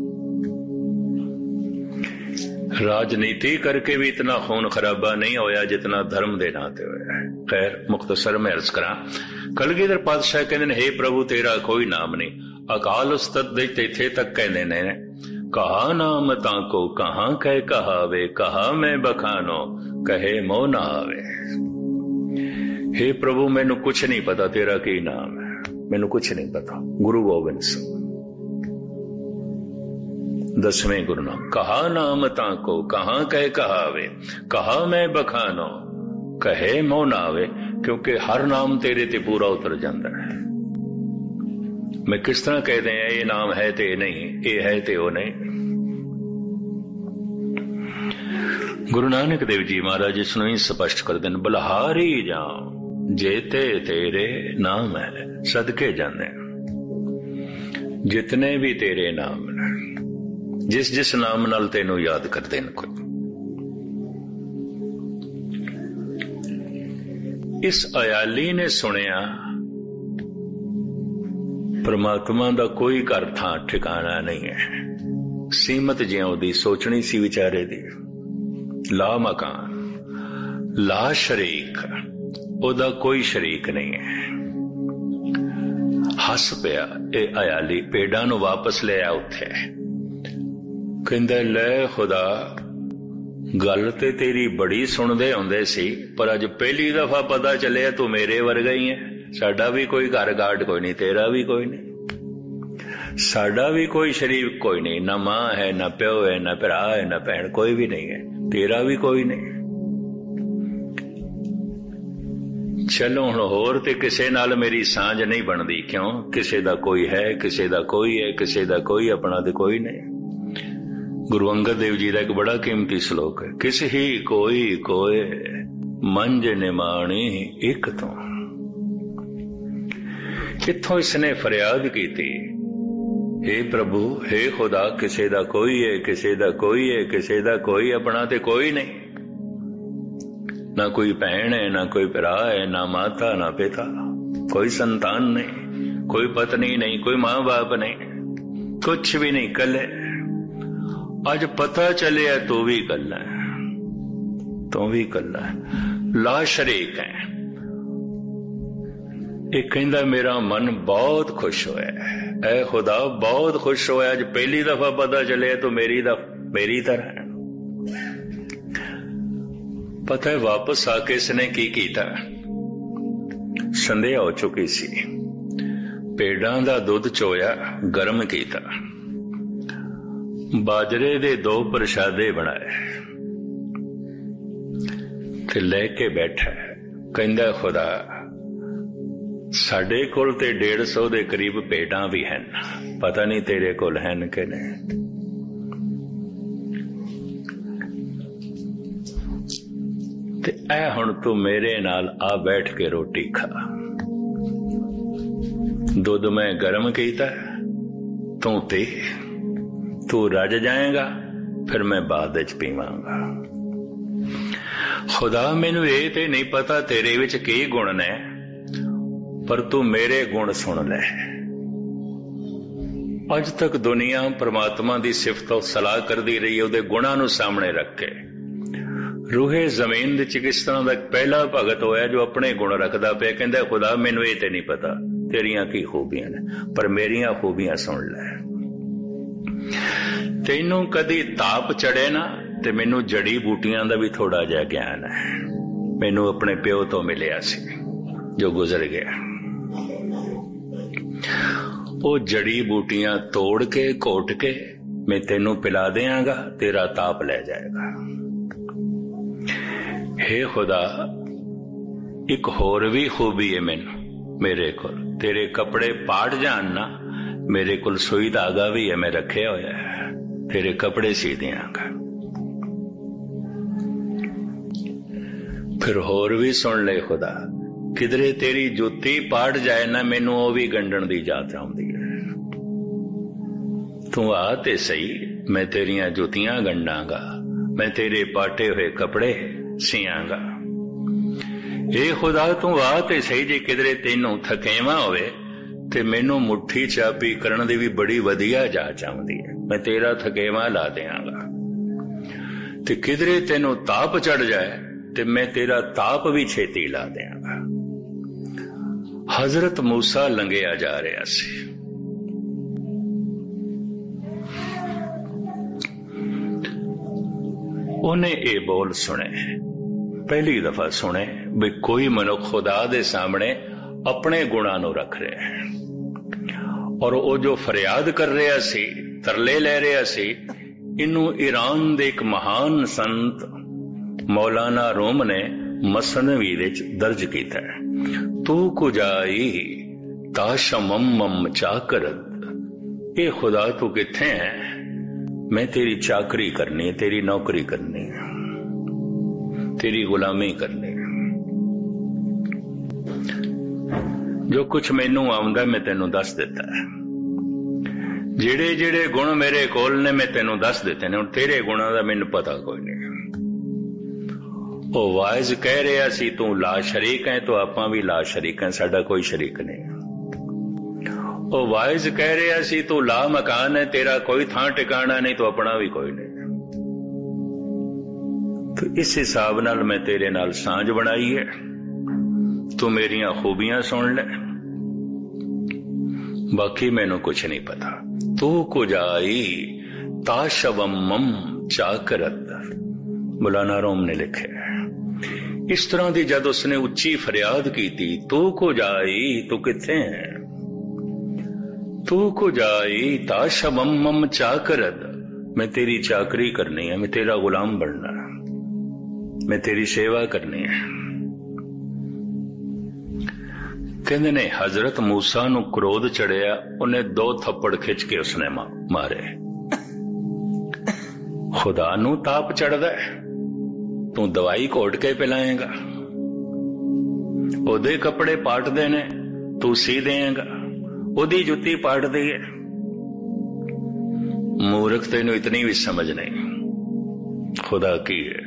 राजनीति करके भी इतना खून खराबा नहीं होया जितना धर्म दे नाते होया है। खैर मुख्तसर में अर्ज करा, कलगीधर पातशाह कहते ने, हे प्रभु तेरा कोई नाम नहीं। अकाल उस्तत दे इथे तक कहने ने, कहा नाम ताको कहां कह कहावे, कहा मैं बखानो कहे मो ना आवे। हे प्रभु मैनू कुछ नहीं पता तेरा की नाम है, मैनू कुछ नहीं पता। गुरु गोबिंद सिंह दसवें गुरु नाम। कहा नाम ताको कहां कह कहावे, कहा मैं बखानो कहे मो ना आवे। क्योंकि हर नाम तेरे ते पूरा उतर जाता है। मैं किस तरह कह दें ये नाम है ते नहीं, ये है ते वो नहीं। गुरु नानक देव जी महाराज इसनों ही स्पष्ट कर दें, बलहारी जाओ जेते तेरे नाम है, सदके जाने जितने भी तेरे नाम ने, जिस जिस नाम नाल तेनू याद कर देन। कोई इस अयाली ने सुनिया परमात्मा दा कोई घर थां ठिकाना नहीं है। ਸੀਮਤ ਜਿਉਂ ਦੀ ਸੋਚਣੀ ਸੀ ਵਿਚਾਰੇ ਦੀ। ਲਾ ਮਕਾਨ ਲਾ ਸ਼ਰੀਕ, ਉਹਦਾ ਕੋਈ ਸ਼ਰੀਕ ਨਹੀਂ ਹੈ। ਹੱਸ ਪਿਆ ਇਹ ਅਯਾਲੀ, ਭੇਡਾਂ ਨੂੰ ਵਾਪਸ ਲਿਆ ਉੱਥੇ। ਕਹਿੰਦਾ ਲੈ ਖੁਦਾ, ਗੱਲ ਤੇ ਤੇਰੀ ਬੜੀ ਸੁਣਦੇ ਹੁੰਦੇ ਸੀ, ਪਰ ਅੱਜ ਪਹਿਲੀ ਦਫਾ ਪਤਾ ਚੱਲਿਆ ਤੂੰ ਮੇਰੇ ਵਰਗਾ ਹੀ ਹੈ। ਸਾਡਾ ਵੀ ਕੋਈ ਘਰ ਗਾਟ ਕੋਈ ਨਹੀਂ, ਤੇਰਾ ਵੀ ਕੋਈ ਨਹੀਂ, ਸਾਡਾ ਵੀ ਕੋਈ ਸ਼ਰੀਕ ਕੋਈ ਨਹੀਂ, ਨਾ ਮਾਂ ਹੈ, ਨਾ ਪਿਓ ਹੈ, ਨਾ ਭਰਾ ਹੈ, ਨਾ ਭੈਣ, ਕੋਈ ਵੀ ਨਹੀਂ ਹੈ, ਤੇਰਾ ਵੀ ਕੋਈ ਨਹੀਂ। ਚਲੋ ਹੁਣ ਹੋਰ ਤੇ ਕਿਸੇ ਨਾਲ ਮੇਰੀ ਸਾਂਝ ਨਹੀਂ ਬਣਦੀ, ਕਿਉਂ? ਕਿਸੇ ਦਾ ਕੋਈ ਹੈ, ਕਿਸੇ ਦਾ ਕੋਈ ਹੈ, ਕਿਸੇ ਦਾ ਕੋਈ ਆਪਣਾ ਤੇ ਕੋਈ ਨਹੀਂ। ਗੁਰੂ ਅੰਗਦ ਦੇਵ ਜੀ ਦਾ ਇੱਕ ਬੜਾ ਕੀਮਤੀ ਸ਼ਲੋਕ ਹੈ, ਕਿਸ ਹੀ ਕੋਈ ਕੋਏ ਮੰਝ ਨਿਮਾਣੀ ਇੱਕ ਤੋਂ। ਕਿੱਥੋਂ ਇਸਨੇ ਫਰਿਆਦ ਕੀਤੀ, हे ਪ੍ਰਭੂ, हे ਖੁਦਾ, ਕਿਸੇ ਦਾ ਕੋਈ ਹੈ, ਕਿਸੇ ਦਾ ਕੋਈ ਹੈ, ਕਿਸੇ ਦਾ ਕੋਈ ਆਪਣਾ ਤੇ ਕੋਈ ਨਹੀਂ। ਨਾ ਕੋਈ ਭੈਣ ਹੈ, ਨਾ ਕੋਈ ਭਰਾ ਹੈ, ਨਾ ਮਾਤਾ ਨਾ ਪਿਤਾ, ਕੋਈ ਸੰਤਾਨ ਨਹੀਂ, ਕੋਈ ਪਤਨੀ ਨਹੀਂ, ਕੋਈ ਮਾਂ ਬਾਪ ਨਹੀਂ, ਕੁਛ ਵੀ ਨਹੀਂ, ਕੱਲੇ। ਅੱਜ ਪਤਾ ਚੱਲਿਆ ਤੂੰ ਵੀ ਕੱਲਾ, ਤੂੰ ਵੀ ਕੱਲਾ, ਲਾ ਸ਼ਰੀਕ ਹੈ। ਇਹ ਕਹਿੰਦਾ ਮੇਰਾ ਮਨ ਬਹੁਤ ਖੁਸ਼ ਹੋਇਆ, ਐ ਖੁਦਾ ਬਹੁਤ ਖੁਸ਼ ਹੋਇਆ, ਅੱਜ ਪਹਿਲੀ ਦਫਾ ਪਤਾ ਚੱਲਿਆ ਤੂੰ ਮੇਰੀ ਦਾ ਮੇਰੀ ਤਰ੍ਹਾਂ। ਪਤਾ ਹੈ ਵਾਪਸ ਆ ਕੇ ਇਸਨੇ ਕੀ ਕੀਤਾ? ਸੰਧਿਆ ਹੋ ਚੁੱਕੀ ਸੀ, ਭੇਡਾਂ ਦਾ ਦੁੱਧ ਚੋਇਆ, ਗਰਮ ਕੀਤਾ, ਬਾਜਰੇ ਦੇ ਦੋ ਪ੍ਰਸ਼ਾਦੇ ਬਣਾਏ ਤੇ ਲੈ ਕੇ ਬੈਠਾ। ਕਹਿੰਦਾ ਖੁਦਾ, ਸਾਡੇ ਕੋਲ ਤੇ ਡੇਢ ਸੌ ਦੇ ਕਰੀਬ ਭੇਡਾਂ ਵੀ ਹਨ, ਪਤਾ ਨਹੀਂ ਤੇਰੇ ਕੋਲ ਹਨ ਕਿ ਨਹੀਂ। ਤੇ ਐ ਹੁਣ ਤੂੰ ਮੇਰੇ ਨਾਲ ਆ ਬੈਠ ਕੇ ਰੋਟੀ ਖਾ। ਦੁੱਧ ਮੈਂ ਗਰਮ ਕੀਤਾ, ਤੂੰ ਪੀ, ਤੂੰ ਰੱਜ ਜਾਏਗਾ, ਫਿਰ ਮੈਂ ਬਾਅਦ ਵਿੱਚ ਪੀਵਾਂਗਾ। ਖੁਦਾ, ਮੈਨੂੰ ਇਹ ਤੇ ਨਹੀਂ ਪਤਾ ਤੇਰੇ ਵਿੱਚ ਕੀ ਗੁਣ ਨੇ, ਪਰ ਤੂੰ ਮੇਰੇ ਗੁਣ ਸੁਣ ਲੈ। ਅੱਜ ਤੱਕ ਦੁਨੀਆ ਪਰਮਾਤਮਾ ਦੀ ਸਿਫਤ ਸਲਾਹ ਕਰਦੀ ਰਹੀ, ਉਹਦੇ ਗੁਣਾਂ ਨੂੰ ਸਾਹਮਣੇ ਰੱਖ ਕੇ। ਰੂਹੇ ਜ਼ਮੀਨ ਦੇ ਚ ਕਿਸ ਤਰ੍ਹਾਂ ਦਾ ਪਹਿਲਾ ਭਗਤ ਹੋਇਆ ਜੋ ਆਪਣੇ ਗੁਣ ਰੱਖਦਾ ਪਿਆ। ਕਹਿੰਦਾ ਖੁਦਾ, ਮੈਨੂੰ ਇਹ ਤੇ ਨਹੀਂ ਪਤਾ ਤੇਰੀਆਂ ਕੀ ਖੂਬੀਆਂ ਨੇ, ਪਰ ਮੇਰੀਆਂ ਖੂਬੀਆਂ ਸੁਣ ਲੈ। ਤੈਨੂੰ ਕਦੀ ਤਾਪ ਚੜੇ ਨਾ, ਤੇ ਮੈਨੂੰ ਜੜੀ ਬੂਟੀਆਂ ਦਾ ਵੀ ਥੋੜਾ ਜਿਹਾ ਗਿਆਨ ਹੈ। ਮੈਨੂੰ ਆਪਣੇ ਪਿਓ ਤੋਂ ਮਿਲਿਆ ਸੀ ਜੋ ਗੁਜ਼ਰ ਗਿਆ। ਉਹ ਜੜੀ ਬੂਟੀਆਂ ਤੋੜ ਕੇ ਘੋਟ ਕੇ ਮੈਂ ਤੈਨੂੰ ਪਿਲਾ ਦਿਆਂਗਾ, ਤੇਰਾ ਤਾਪ ਲੈ ਜਾਏਗਾ। हे खुदा, ਇੱਕ ਹੋਰ ਵੀ ਖੂਬੀ ਹੈ ਮੈਨੂੰ, ਮੇਰੇ ਕੋਲ ਤੇਰੇ ਕੱਪੜੇ ਪਾੜ ਜਾਣ ਨਾ, ਮੇਰੇ ਕੋਲ ਸੂਈ ਧਾਗਾ ਵੀ ਹੈ, ਮੈਂ ਰੱਖਿਆ ਹੋਇਆ ਹੈ, ਤੇਰੇ ਕੱਪੜੇ ਸੀ ਦਿਆਂਗਾ। ਫਿਰ ਹੋਰ ਵੀ ਸੁਣ ਲੈ ਖੁਦਾ, ਕਿਧਰੇ ਤੇਰੀ ਜੁੱਤੀ ਪਾੜ ਜਾਏ ਨਾ, ਮੈਨੂੰ ਉਹ ਵੀ ਗੰਢਣ ਦੀ ਜਾਤ ਆਉਂਦੀ ਹੈ। ਤੂੰ ਆ ਤੇ ਸਹੀ, ਮੈਂ ਤੇਰੀਆਂ ਜੁੱਤੀਆਂ ਗੰਢਾਂਗਾ, ਮੈਂ ਤੇਰੇ ਪਾਟੇ ਹੋਏ ਕੱਪੜੇ ਸੀਆਂਗਾ। ਇਹ ਖੁਦਾ, ਤੂੰ ਆ ਤੇ ਸਹੀ, ਜੇ ਕਿਧਰੇ ਤੈਨੂੰ ਥਕੇਵਾਂ ਹੋਵੇ ਤੇ ਮੈਨੂੰ ਮੁੱਠੀ ਚਾਪੀ ਕਰਨ ਦੀ ਵੀ ਬੜੀ ਵਧੀਆ ਜਾਚ ਆਉਂਦੀ ਹੈ, ਮੈਂ ਤੇਰਾ ਥਕੇਵਾਂ ਲਾ ਦਿਆਂਗਾ। ਤੇ ਕਿਧਰੇ ਤੈਨੂੰ ਤਾਪ ਚੜ ਜਾਏ ਤੇ ਮੈਂ ਤੇਰਾ ਤਾਪ ਵੀ ਛੇਤੀ ਲਾ ਦਿਆਂਗਾ। ਹਜ਼ਰਤ ਮੂਸਾ ਲੰਘਿਆ ਜਾ ਰਿਹਾ ਸੀ, ਉਹਨੇ ਇਹ ਬੋਲ ਸੁਣੇ, ਪਹਿਲੀ ਦਫਾ ਸੁਣੇ ਵੀ ਕੋਈ ਮਨੁੱਖ ਖੁਦਾ ਦੇ ਸਾਹਮਣੇ ਆਪਣੇ ਗੁਣਾਂ ਨੂੰ ਰੱਖ ਰਿਹਾ ਹੈ। ਔਰ ਉਹ ਜੋ ਫਰਿਆਦ ਕਰ ਰਿਹਾ ਸੀ, ਤਰਲੇ ਲੈ ਰਿਹਾ ਸੀ, ਇਹਨੂੰ ਈਰਾਨ ਦੇ ਇੱਕ ਮਹਾਨ ਸੰਤ ਮੌਲਾਨਾ ਰੂਮ ਨੇ ਮਸਨਵੀ ਵਿੱਚ ਦਰਜ ਕੀਤਾ ਹੈ। ਤੂੰ ਕੁਜਾਈ ਤਾਸ਼ਮਮ ਚਾਕਰਤ, ਇਹ ਖੁਦਾ ਤੂੰ ਕਿੱਥੇ ਹੈ? ਮੈਂ ਤੇਰੀ ਚਾਕਰੀ ਕਰਨੀ ਹੈ, ਤੇਰੀ ਨੌਕਰੀ ਕਰਨੀ ਹੈ, ਤੇਰੀ ਗੁਲਾਮੀ ਕਰਨੀ ਹੈ। ਜੋ ਕੁਛ ਮੈਨੂੰ ਆਉਂਦਾ ਮੈਂ ਤੈਨੂੰ ਦੱਸ ਦਿੱਤਾ ਹੈ, ਜਿਹੜੇ ਜਿਹੜੇ ਗੁਣ ਮੇਰੇ ਕੋਲ ਨੇ ਮੈਂ ਤੈਨੂੰ ਦੱਸ ਦਿੱਤੇ ਨੇ, ਹੁਣ ਤੇਰੇ ਗੁਣਾਂ ਦਾ ਮੈਨੂੰ ਪਤਾ ਕੋਈ ਨਹੀਂ। ਉਹ ਵਾਇਜ਼ ਕਹਿ ਰਿਹਾ ਸੀ, ਤੂੰ ਲਾ ਸ਼ਰੀਕ ਹੈ, ਤੂੰ ਆਪਾਂ ਵੀ ਲਾ ਸ਼ਰੀਕ ਹੈ, ਸਾਡਾ ਕੋਈ ਸ਼ਰੀਕ ਨਹੀਂ। ਉਹ ਵਾਇਜ਼ ਕਹਿ ਰਿਹਾ ਸੀ ਤੂੰ ਲਾ ਮਕਾਨ ਹੈ, ਤੇਰਾ ਕੋਈ ਥਾਂ ਟਿਕਾਣਾ ਨਹੀਂ, ਤੂੰ ਆਪਣਾ ਵੀ ਕੋਈ ਨਹੀਂ। तो इस हिसाब नाल मैं तेरे नाल सांझ बनाई है, तू मेरिया खूबियां सुन ले, बाकी मैनू कुछ नहीं पता। तू कुजाई ताशवम चाकरत, मौलाना रूम ने लिखे। इस तरह की जब उसने उच्ची फरियाद की थी, तू कुजाई, तू किथे है, तू कुजाई ताशवम चाकरत, मैं तेरी चाकरी करनी है, मैं तेरा गुलाम बनना है, मैं तेरी सेवा करनी है। कहते ने हजरत मूसा नू क्रोध चढ़िया, उन्हें दो थप्पड़ खिंच के उसने मारे। खुदा नू ताप चढ़दा है, तू दवाई घोट के पिलाएगा, ओदे कपड़े पाटदे ने, तू सी देगा, ओदी जुत्ती पाट दी है। मूर्ख तेनू इतनी भी समझ नहीं खुदा की है।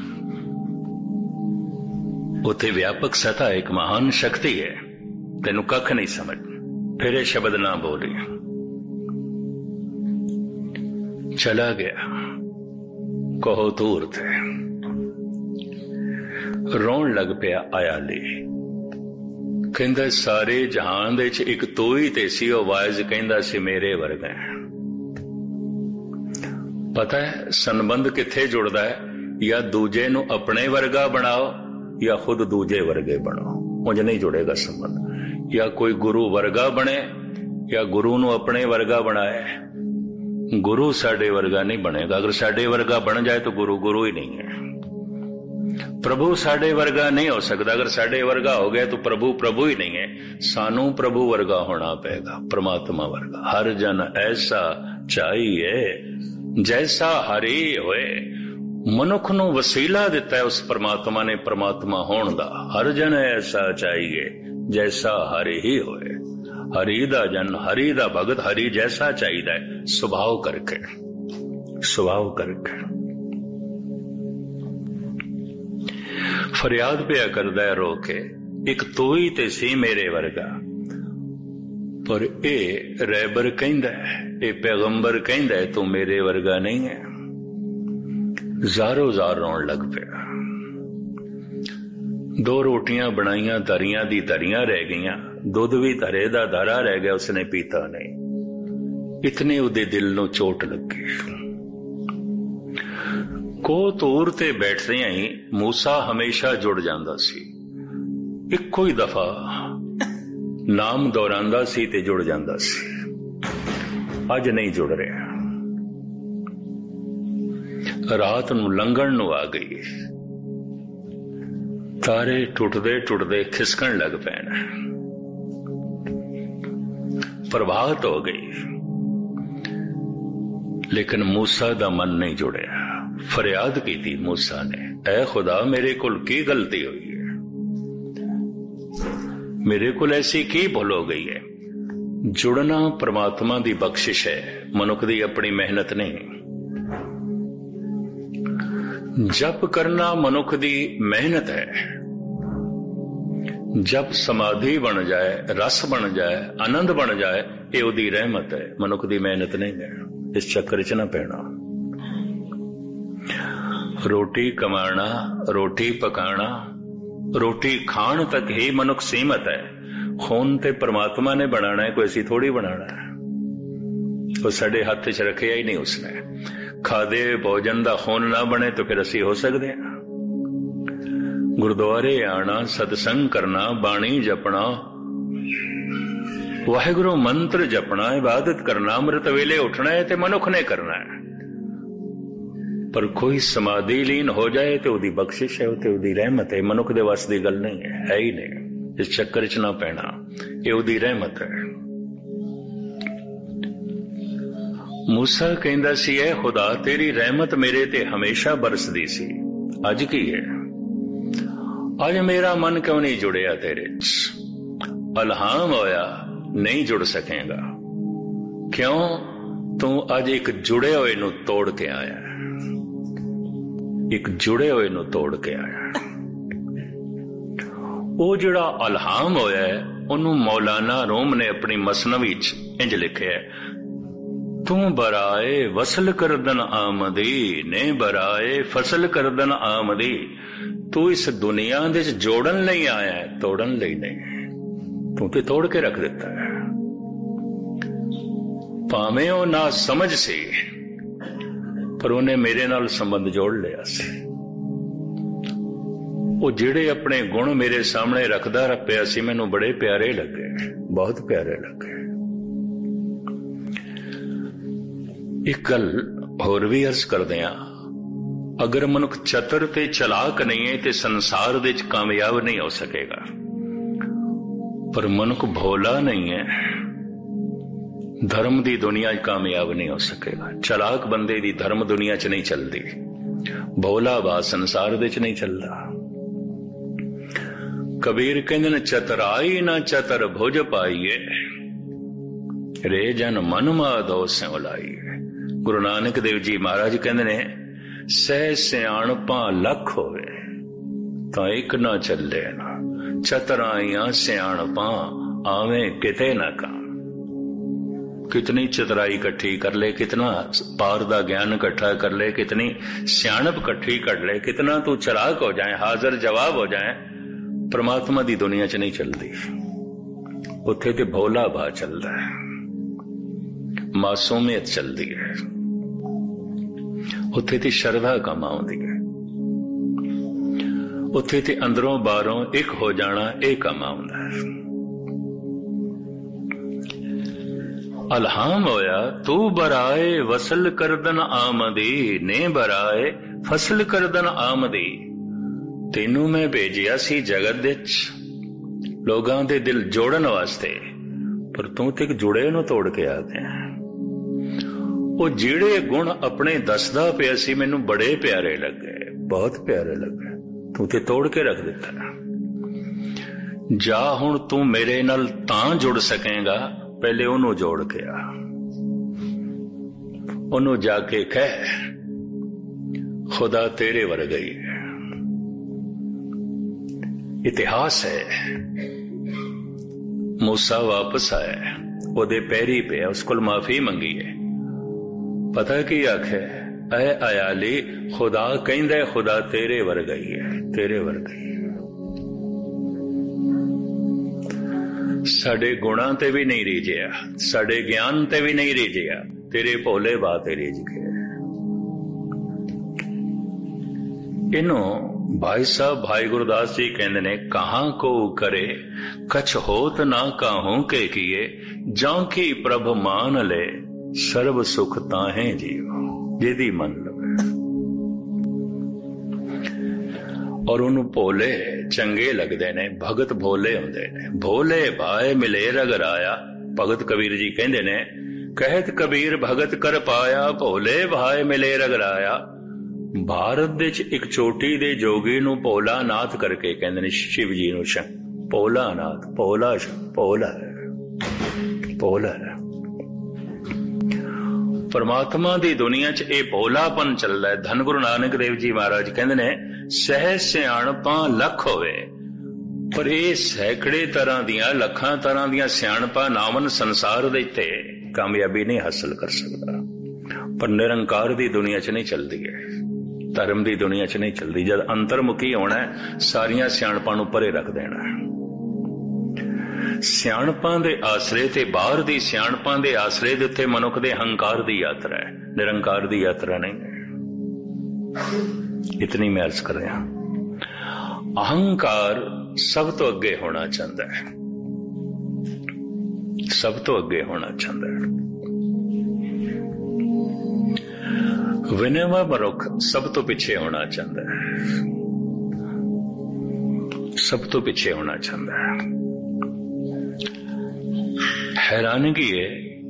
उथे व्यापक सत्ता एक महान शक्ति है, तेनू कख नहीं समझ, फिर ये शब्द ना बोली। चला गया कहो तूर थे, रोन लग पिया आया ले, कहंदा सारे जहान दे च एक तू ही ते सी, ओ वाइज कहंदा सी मेरे वर्गा। पता है संबंध किथे जुड़दा है, या दूजे नू अपने वर्गा बनाओ या खुद दूजे वर्गे बनो, उंज नहीं जुड़ेगा संबंध। या कोई गुरु वर्गा बने या गुरु नू अपने वर्गा बनाए, गुरु साडे वर्गा नहीं बनेगा। अगर साडे वर्गा बन जाए तो गुरु गुरु ही नहीं है। प्रभु साडे वर्गा नहीं हो सकता, अगर साडे वर्गा हो गया तो प्रभु प्रभु ही नहीं है। सानू प्रभु वर्गा होना पड़ेगा, परमात्मा वर्गा। हर जन ऐसा चाहिए जैसा हरि होए। मनुख नू वसीला दिता है उस परमात्मा ने परमात्मा होने दा। हर जन ऐसा चाहिए जैसा हरि ही होए। हरि दा जन, हरि दा भगत, हरि जैसा चाहिए स्वभाव करके, स्वभाव करके। फरियाद पिया करदा है रो के, एक तू ही ते सी मेरे वर्गा। पर ए रैबर कहंदा है, ए पैगंबर कहंदा है तू मेरे वर्गा नहीं है। ਜ਼ਾਰੋ ਜ਼ਾਰ ਰੋਣ ਲੱਗ ਪਿਆ। ਦੋ ਰੋਟੀਆਂ ਬਣਾਈਆਂ, ਧਰੀਆਂ ਦੀ ਧਰੀਆਂ ਰਹਿ ਗਈਆਂ, ਦੁੱਧ ਵੀ ਧਰੇ ਦਾ ਧਰਾ ਰਹਿ ਗਿਆ, ਉਸਨੇ ਪੀਤਾ ਨਹੀਂ। ਇਤਨੇ ਉਹਦੇ ਦਿਲ ਨੂੰ ਚੋਟ ਲੱਗੀ। ਕੋ ਤੂਰ ਤੇ ਬੈਠਦਿਆਂ ਹੀ ਮੂਸਾ ਹਮੇਸ਼ਾ ਜੁੜ ਜਾਂਦਾ ਸੀ। ਇੱਕੋ ਹੀ ਦਫਾ ਨਾਮ ਦੁਹਰਾਉਂਦਾ ਸੀ ਤੇ ਜੁੜ ਜਾਂਦਾ ਸੀ। ਅੱਜ ਨਹੀਂ ਜੁੜ ਰਿਹਾ। रात नू लंघण नू आ गई, तारे टुटदे टुटदे खिसकण लग पैण, प्रभात हो गई। लेकिन मूसा दा मन नहीं जुड़िया। फरियाद की थी मूसा ने, ऐ खुदा मेरे कोल की गलती हुई है, मेरे कोल ऐसी की भूल हो गई है। जुड़ना परमात्मा दी बख्शिश है, मनुख दी अपनी मेहनत नहीं। जप करना मनुख दी मेहनत है। जब समाधि बन जाए, रस बन जाए, आनंद बन जाए, ये उदी रहमत है, मनुख दी मेहनत नहीं है। इस चक्कर च ना पैना। रोटी कमाना, रोटी पकाना, रोटी खान तक ही मनुख सीमित है। खून ते परमात्मा ने बनाना है, कोई ऐसी थोड़ी बनाना है। वो साडे हाथ च रखिया ही नहीं उसने। खादे भोजन दा खून ना बने तो फिर असी हो सकते हैं। गुरुद्वारे आना, सत्संग करना, बाणी जपना, वाहिगुरु मंत्र जपना, इबादत करना, अमृत वेले उठना है तो मनुख ने करना है। पर कोई समाधि लीन हो जाए तो उदी बख्शिश है, तो उदी रहमत है। मनुख दे वास दी गल नहीं है, है ही नहीं। इस चक्कर च ना पैना, ये उदी रहमत है। मूसा कहंदा सी, ऐ खुदा तेरी रहमत मेरे ते हमेशा बरसदी सी, अज की है? अज मेरा मन क्यों नहीं जुड़िया तेरे च? अलहाम होया नहीं जुड़ सकेगा। क्यों? तू अज एक जुड़े हुए नू तोड़ के आया, एक जुड़े हुए नू तोड़ के आया। वो जिहड़ा अलहाम होया है ਉਹਨੂੰ ਮੌਲਾਨਾ ਰੂਮ ਨੇ ਆਪਣੀ ਮਸਨਵੀ ਚ ਇੰਜ ਲਿਖਿਆ, ਤੂੰ ਬਰਾਏ ਵਸਲ ਕਰਦਨ ਆਮਦੀ ਨੇ ਬਰਾਏ ਫਸਲ ਕਰਦਨ ਆਮਦੀ। ਤੂੰ ਇਸ ਦੁਨੀਆ ਦੇ ਚ ਜੋੜਨ ਲਈ ਆਇਆ, ਤੋੜਨ ਲਈ ਨਹੀਂ। ਤੂੰ ਤੇ ਤੋੜ ਕੇ ਰੱਖ ਦਿੱਤਾ ਹੈ। ਭਾਵੇਂ ਉਹ ਨਾ ਸਮਝ ਸੀ, ਪਰ ਉਹਨੇ ਮੇਰੇ ਨਾਲ ਸੰਬੰਧ ਜੋੜ ਲਿਆ ਸੀ। ਉਹ ਜਿਹੜੇ ਆਪਣੇ ਗੁਣ ਮੇਰੇ ਸਾਹਮਣੇ ਰੱਖਦਾ ਰੱਖਿਆ ਸੀ, ਮੈਨੂੰ ਬੜੇ ਪਿਆਰੇ ਲੱਗੇ, ਬਹੁਤ ਪਿਆਰੇ ਲੱਗੇ। ਇੱਕ ਗੱਲ ਹੋਰ ਵੀ ਅਰਜ਼ ਕਰਦੇ ਹਾਂ, ਅਗਰ ਮਨੁੱਖ ਚਤਰ ਤੇ ਚਲਾਕ ਨਹੀਂ ਹੈ ਤੇ ਸੰਸਾਰ ਦੇ ਵਿੱਚ ਕਾਮਯਾਬ ਨਹੀਂ ਹੋ ਸਕੇਗਾ। ਪਰ ਮਨੁੱਖ ਭੋਲਾ ਨਹੀਂ ਹੈ, ਧਰਮ ਦੀ ਦੁਨੀਆ 'ਚ ਕਾਮਯਾਬ ਨਹੀਂ ਹੋ ਸਕੇਗਾ। ਚਲਾਕ ਬੰਦੇ ਦੀ ਧਰਮ ਦੁਨੀਆ 'ਚ ਨਹੀਂ ਚੱਲਦੀ, ਭੋਲਾ ਵਾ ਸੰਸਾਰ ਦੇ 'ਚ ਨਹੀਂ ਚੱਲਦਾ। ਕਬੀਰ ਕਹਿੰਦੇ ਨੇ, ਚਤਰਾਈ ਨਾ ਚਤਰ ਭੁਜ ਪਾਈਏ, ਰੇ ਜਨ ਮਨ ਮਾਧੋ ਸਿਉ ਲਾਈਏ। ਗੁਰੂ ਨਾਨਕ ਦੇਵ ਜੀ ਮਹਾਰਾਜ ਕਹਿੰਦੇ ਨੇ, ਸਹਿ ਸਿਆਣਪਾਂ ਲੱਖ ਹੋਵੇ ਤਾਂ ਇੱਕ ਨਾ ਚੱਲੇ ਨਾ, ਚਤਰਾਈਆਂ ਸਿਆਣਪਾਂ ਆਵੇਂ ਕਿਤੇ ਨਾ ਕੰਮ। कितनी चतुराई इकट्ठी कर ले, कितना पार दा ज्ञान इकट्ठा कर ले, कितनी सियाणप इकट्ठी कर ले, कितना तू चलाक हो जाए, हाजिर जवाब हो जाए, परमात्मा दी दुनिया च नहीं चलती। उत्थे ते भोला भा चलता है, मासूमियत चलती है, उत्थे ते शरधा कम आउंदी है, उत्थे ते अंदरों बाहरों एक हो जाना यह कम आउंदा है। अलहाम होया तू बराए वसल करदन आमदी ने बराए फसल करदन आमदी। तेनू मैं भेजिया सी जगत विच लोगां दे दिल जोड़न वास्ते, पर तू ते जुड़े नूं तोड़ के आ गया। वो जिहड़े गुण अपने दसदा पिया सी मैनू बड़े प्यारे लगे, बहुत प्यारे लगे, तू ते तोड़ के रख दिता। जा हुण तू मेरे नाल तां जुड़ सकेगा, पहले ਉਹਨੂੰ जोड़ के आ, ਉਹਨੂੰ जाके कह खुदा तेरे वर्गा ही है। इतिहास है, मूसा वापस आया, ਉਹਦੇ पैरी पे उस कोल माफी मंगी है। पता की आखे, ऐ अयाली खुदा कहंदा खुदा तेरे वर्गा ही है, तेरे वर्गा ही है। साडे गुणा ते भी नहीं रीझिया, साडे ज्ञान ते भी नहीं रीझिया, तेरे भोले बा ते रीझ गए। इनो भाई साहब भाई गुरदास जी कहते ने, कहां को करे कछ होत ना काहू के किए, जां की प्रभ मान ले सर्व सुख ताहे जीव। जेदी मन लवे और उन्होंने भोले चंगे लगते ने, भगत भोले होंदे ने। भोले भाए मिले रगराया, भगत कबीर जी कहंदे ने, कहत कबीर भगत कर पाया, भोले भाए मिले रगराया। भारत दे च एक चोटी दे जोगी नूं भोला नाथ करके कहंदे ने, शिव जी नूं भोला नाथ, भोला भोला भोला। परमात्मा दी दुनिया च यह भोलापन चलदा है। धन गुरु नानक देव जी महाराज कहंदे ने, सहज सियाणपां लख होवे, पर यह सैकड़े तरह दियां लखां तरह दियां सियाणपां नावन संसार दे ते कामयाबी नहीं हासिल कर सकता। पर निरंकार दी दुनिया च नहीं चलती है, धर्म दी दुनिया च नहीं चलती। जब अंतर्मुखी होना है, सारियां सियाणपां नूं परे रख देना है। सियाणपां दे आसरे ते बाहर दी सियाणपां दे आसरे दे उत्ते मनुख दे हंकार दी यात्रा है, निरंकार दी यात्रा नहीं है। इतनी मैं अर्ज कर रहा। अहंकार सब तो अगे होना चाहता है, सब तो अगे होना चाहता है। विनम्र मनुख सब तो पीछे होना चाहता है, सब तो पीछे होना चाहता है। हैरानगी है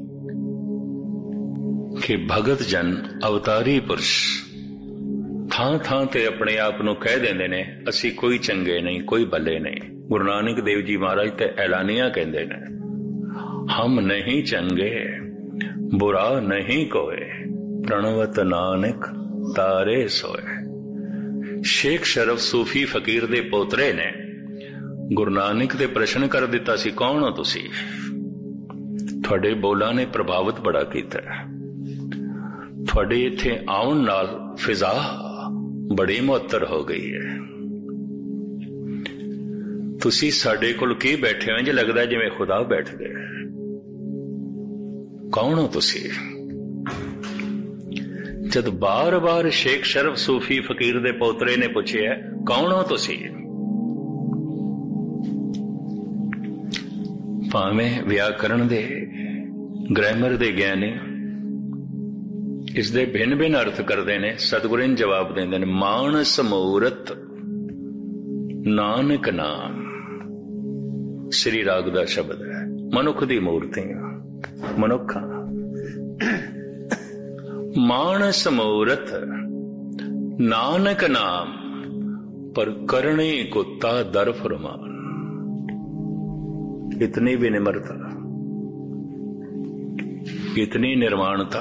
कि भगत जन अवतारी पुरुष थां थां ते अपने आप नूं कह देंदे ने, असी कोई चंगे नहीं, कोई भले नहीं। गुरु नानक देव जी महाराज ते ऐलानिया कहंदे ने, हम नहीं चंगे बुरा नहीं कोय, प्रणवत नानक तारे सोए। शेख शरफ सूफी फकीर दे पोतरे ने ਗੁਰੂ ਨਾਨਕ ਦੇ ਪ੍ਰਸ਼ਨ ਕਰ ਦਿੱਤਾ ਸੀ, ਕੌਣ ਹੋ ਤੁਸੀਂ? ਤੁਹਾਡੇ ਬੋਲਾਂ ਨੇ ਪ੍ਰਭਾਵਿਤ ਬੜਾ ਕੀਤਾ। ਤੁਹਾਡੇ ਇੱਥੇ ਆਉਣ ਨਾਲ ਫਿਜ਼ਾ ਬੜੀ ਮੁਅੱਤਰ ਹੋ ਗਈ ਹੈ। ਤੁਸੀਂ ਸਾਡੇ ਕੋਲ ਕੀ ਬੈਠੇ ਹੋ, ਇੰਜ ਲੱਗਦਾ ਜਿਵੇਂ ਖੁਦਾ ਬੈਠ ਗਏ। ਕੌਣ ਹੋ ਤੁਸੀਂ? ਜਦ ਬਾਰ-ਬਾਰ ਸ਼ੇਖ ਸ਼ਰਫ ਸੂਫੀ ਫਕੀਰ ਦੇ ਪੋਤਰੇ ਨੇ ਪੁੱਛਿਆ, ਕੌਣ ਹੋ ਤੁਸੀਂ? ਭਾਵੇਂ ਵਿਆਕਰਣ ਦੇ, ਗ੍ਰਾਮਰ ਦੇ ਗਿਆਨੀ ਇਸ ਦੇ ਭਿੰਨ ਭਿੰਨ ਅਰਥ ਕਰਦੇ ਨੇ। ਸਤਿਗੁਰੂ ਨੇ ਜਵਾਬ ਦਿੰਦੇ ਨੇ, ਮਾਨਸ ਮੂਰਤ ਨਾਨਕ ਨਾਮ। ਸ੍ਰੀ ਰਾਗ ਦਾ ਸ਼ਬਦ ਹੈ। ਮਨੁੱਖ ਦੀ ਮੂਰਤੀਆਂ, ਮਨੁੱਖਾਂ। ਮਾਨਸ ਮੂਰਤ ਨਾਨਕ ਨਾਮ, ਪਰ ਕਰਣੀ ਕੁੱਤਾ ਦਰ ਫਰਮਾਨ। इतनी विनिम्रता, इतनी निर्वाणता।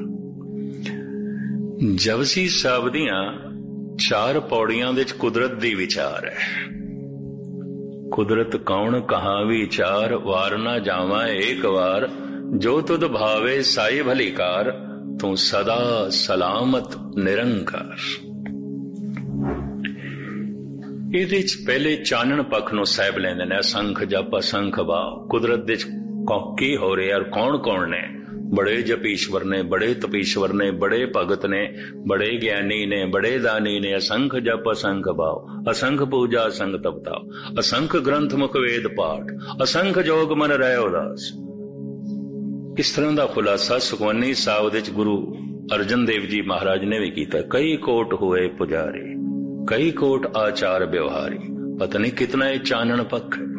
जपजी साहब दियां चार पौड़ियां दे विच कुदरत दी विचार है। कुदरत कौन कहाँ विचार, वार ना जावा एक वार, जो तुद भावे साई भलीकार, तू सदा सलामत निरंकार। ਇਹਦੇ ਚ ਪਹਿਲੇ ਚਾਨਣ ਪੱਖ ਨੂੰ ਸਾਹਿਬ ਲੈਂਦੇ ਨੇ। ਅਸੰਖ ਜਪ ਅਸੰਖ ਭਾਵ। ਕੁਦਰਤ ਦੇ ਕੀ ਹੋ ਰਿਹਾ ਔਰ ਕੌਣ ਕੌਣ ਨੇ? ਬੜੇ ਜਪੀਸ਼ਵਰ ਨੇ, ਬੜੇ ਤਪੀਸ਼ਵਰ ਨੇ, ਬੜੇ ਭਗਤ ਨੇ, ਬੜੇ ਗਿਆਨੀ ਨੇ, ਬੜੇ ਦਾਨੀ ਨੇ। ਅਸੰਖ ਜਪ ਅਸੰਖ ਭਾਵ, ਅਸੰਖ ਪੂਜਾ ਅਸੰਖ ਤਪਤਾ, ਅਸੰਖ ਗ੍ਰੰਥ ਮੁਖ ਵੇਦ ਪਾਠ, ਅਸੰਖ ਜੋਗ ਮਨ ਰਹਿ ਉਦਾਸ। ਇਸ ਤਰ੍ਹਾਂ ਦਾ ਖੁਲਾਸਾ ਸੁਖਮਨੀ ਸਾਹਿਬ ਦੇ ਚ ਗੁਰੂ ਅਰਜਨ ਦੇਵ ਜੀ ਮਹਾਰਾਜ ਨੇ ਵੀ ਕੀਤਾ। ਕਈ ਕੋਟ ਹੋਏ ਪੁਜਾਰੀ, कई कोट आचार व्यवहारी। पता नहीं कितना ये चानन पक्ष है।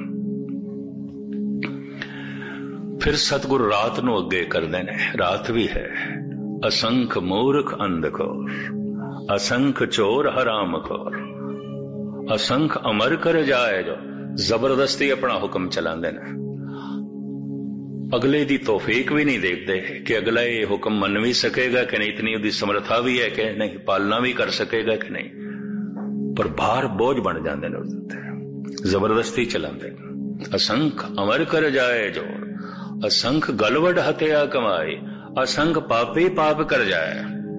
फिर सतगुरु रात नूं अगे करदे ने। रात भी है। असंख मूर्ख अंधखोर, असंख चोर हराम खोर, असंख अमर कर जाए जो जबरदस्ती अपना हुक्म चलांदे ने। अगले दी तौफीक भी नहीं देखते कि अगला ये हुक्म मन भी सकेगा कि नहीं, इतनी उसकी समर्था भी है कि नहीं, पालना भी कर सकेगा कि नहीं, पर भार बोझ बन जाते हैं उसते, जबरदस्ती चलाते। असंख अमर कर जाए जोर, असंख गलवड हत्या कमाई, असंख पापी पाप कर जाए।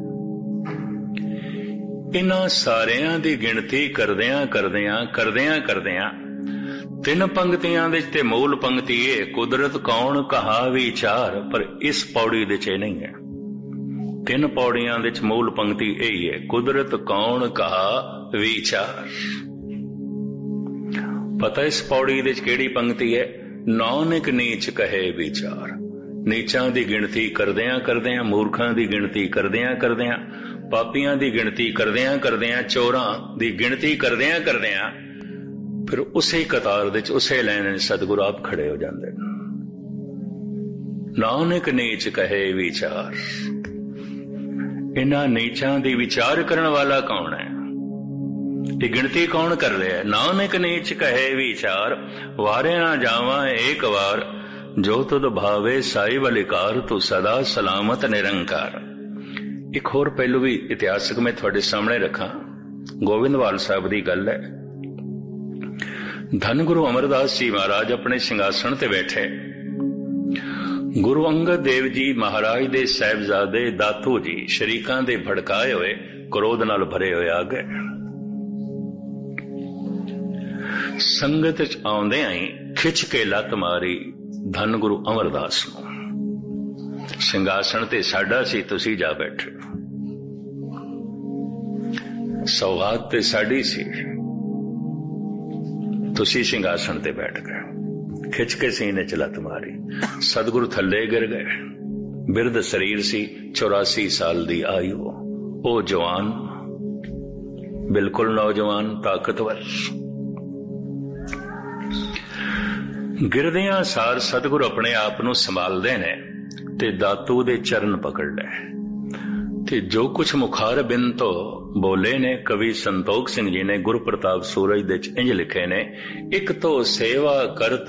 इन्हां सारियां दी गिणती करदियां करदियां करदियां करदियां तीन पंक्तियां दे ते मूल पंक्ति है, कुदरत कौन कहा विचार, पर इस पौड़ी दे च नहीं है। तीन पौड़ियां दे च मूल पंक्ति यही है, कुदरत कौन कहा विचार। पता इस पौड़ी दे च केड़ी पंक्ति है? नानक नीच कहे विचार। नीचां दी गिणती करदियां करदियां, मूर्खां दी गिणती करदियां करदियां, पापियां दी गिणती करदियां करदियां, चोरां दी गिणती करदियां करदियां, फिर उसे कतार दे च उसे लाइन सतगुरु आप खड़े हो जाते। नानक नीच कहे विचार। इन्हां नीचां दी विचार करने वाला कौन है? ये गिणती कौन कर रहा है? नानक नीच कहे विचार, वारे ना जावा एक वार, जो तुद भावे साई बलिकार, तू सदा सलामत निरंकार। एक होर पहलू भी इतिहासक मैं थोड़े सामने रखा। गोविंदवाल साहब की गल है। धन गुरु अमरदास जी महाराज अपने सिंघासन ते बैठे, गुरु अंगद देव जी महाराज दे साहिबजादे दातू जी शरीकां दे भड़काए हुए क्रोध नाल भरे हुए आ गए। संगत च आउंदे आई खिच के लत मारी धन गुरु अमरदास नूं। सिंघासन ते साडा सी, तुसी जा बैठे। सौगात ते साडी सी, तुसी सिंघासन ते बैठ गए। खिच के सीने च लत मारी, सतगुरु थले गिर गए। बिरध शरीर सी, चौरासी साल दी आयु, ओ जवान, बिल्कुल नौजवान, ताकतवर। गिरदियां सार सतगुरु अपने आप नूं संभालदे ने ते दातू दे चरण पकड़ ले। ते जो कुछ मुखार बिन तो बोले ने कवि संतोख सिंह जी ने गुरु प्रताप सूरज दे इंज लिखे ने, एक तो सेवा करत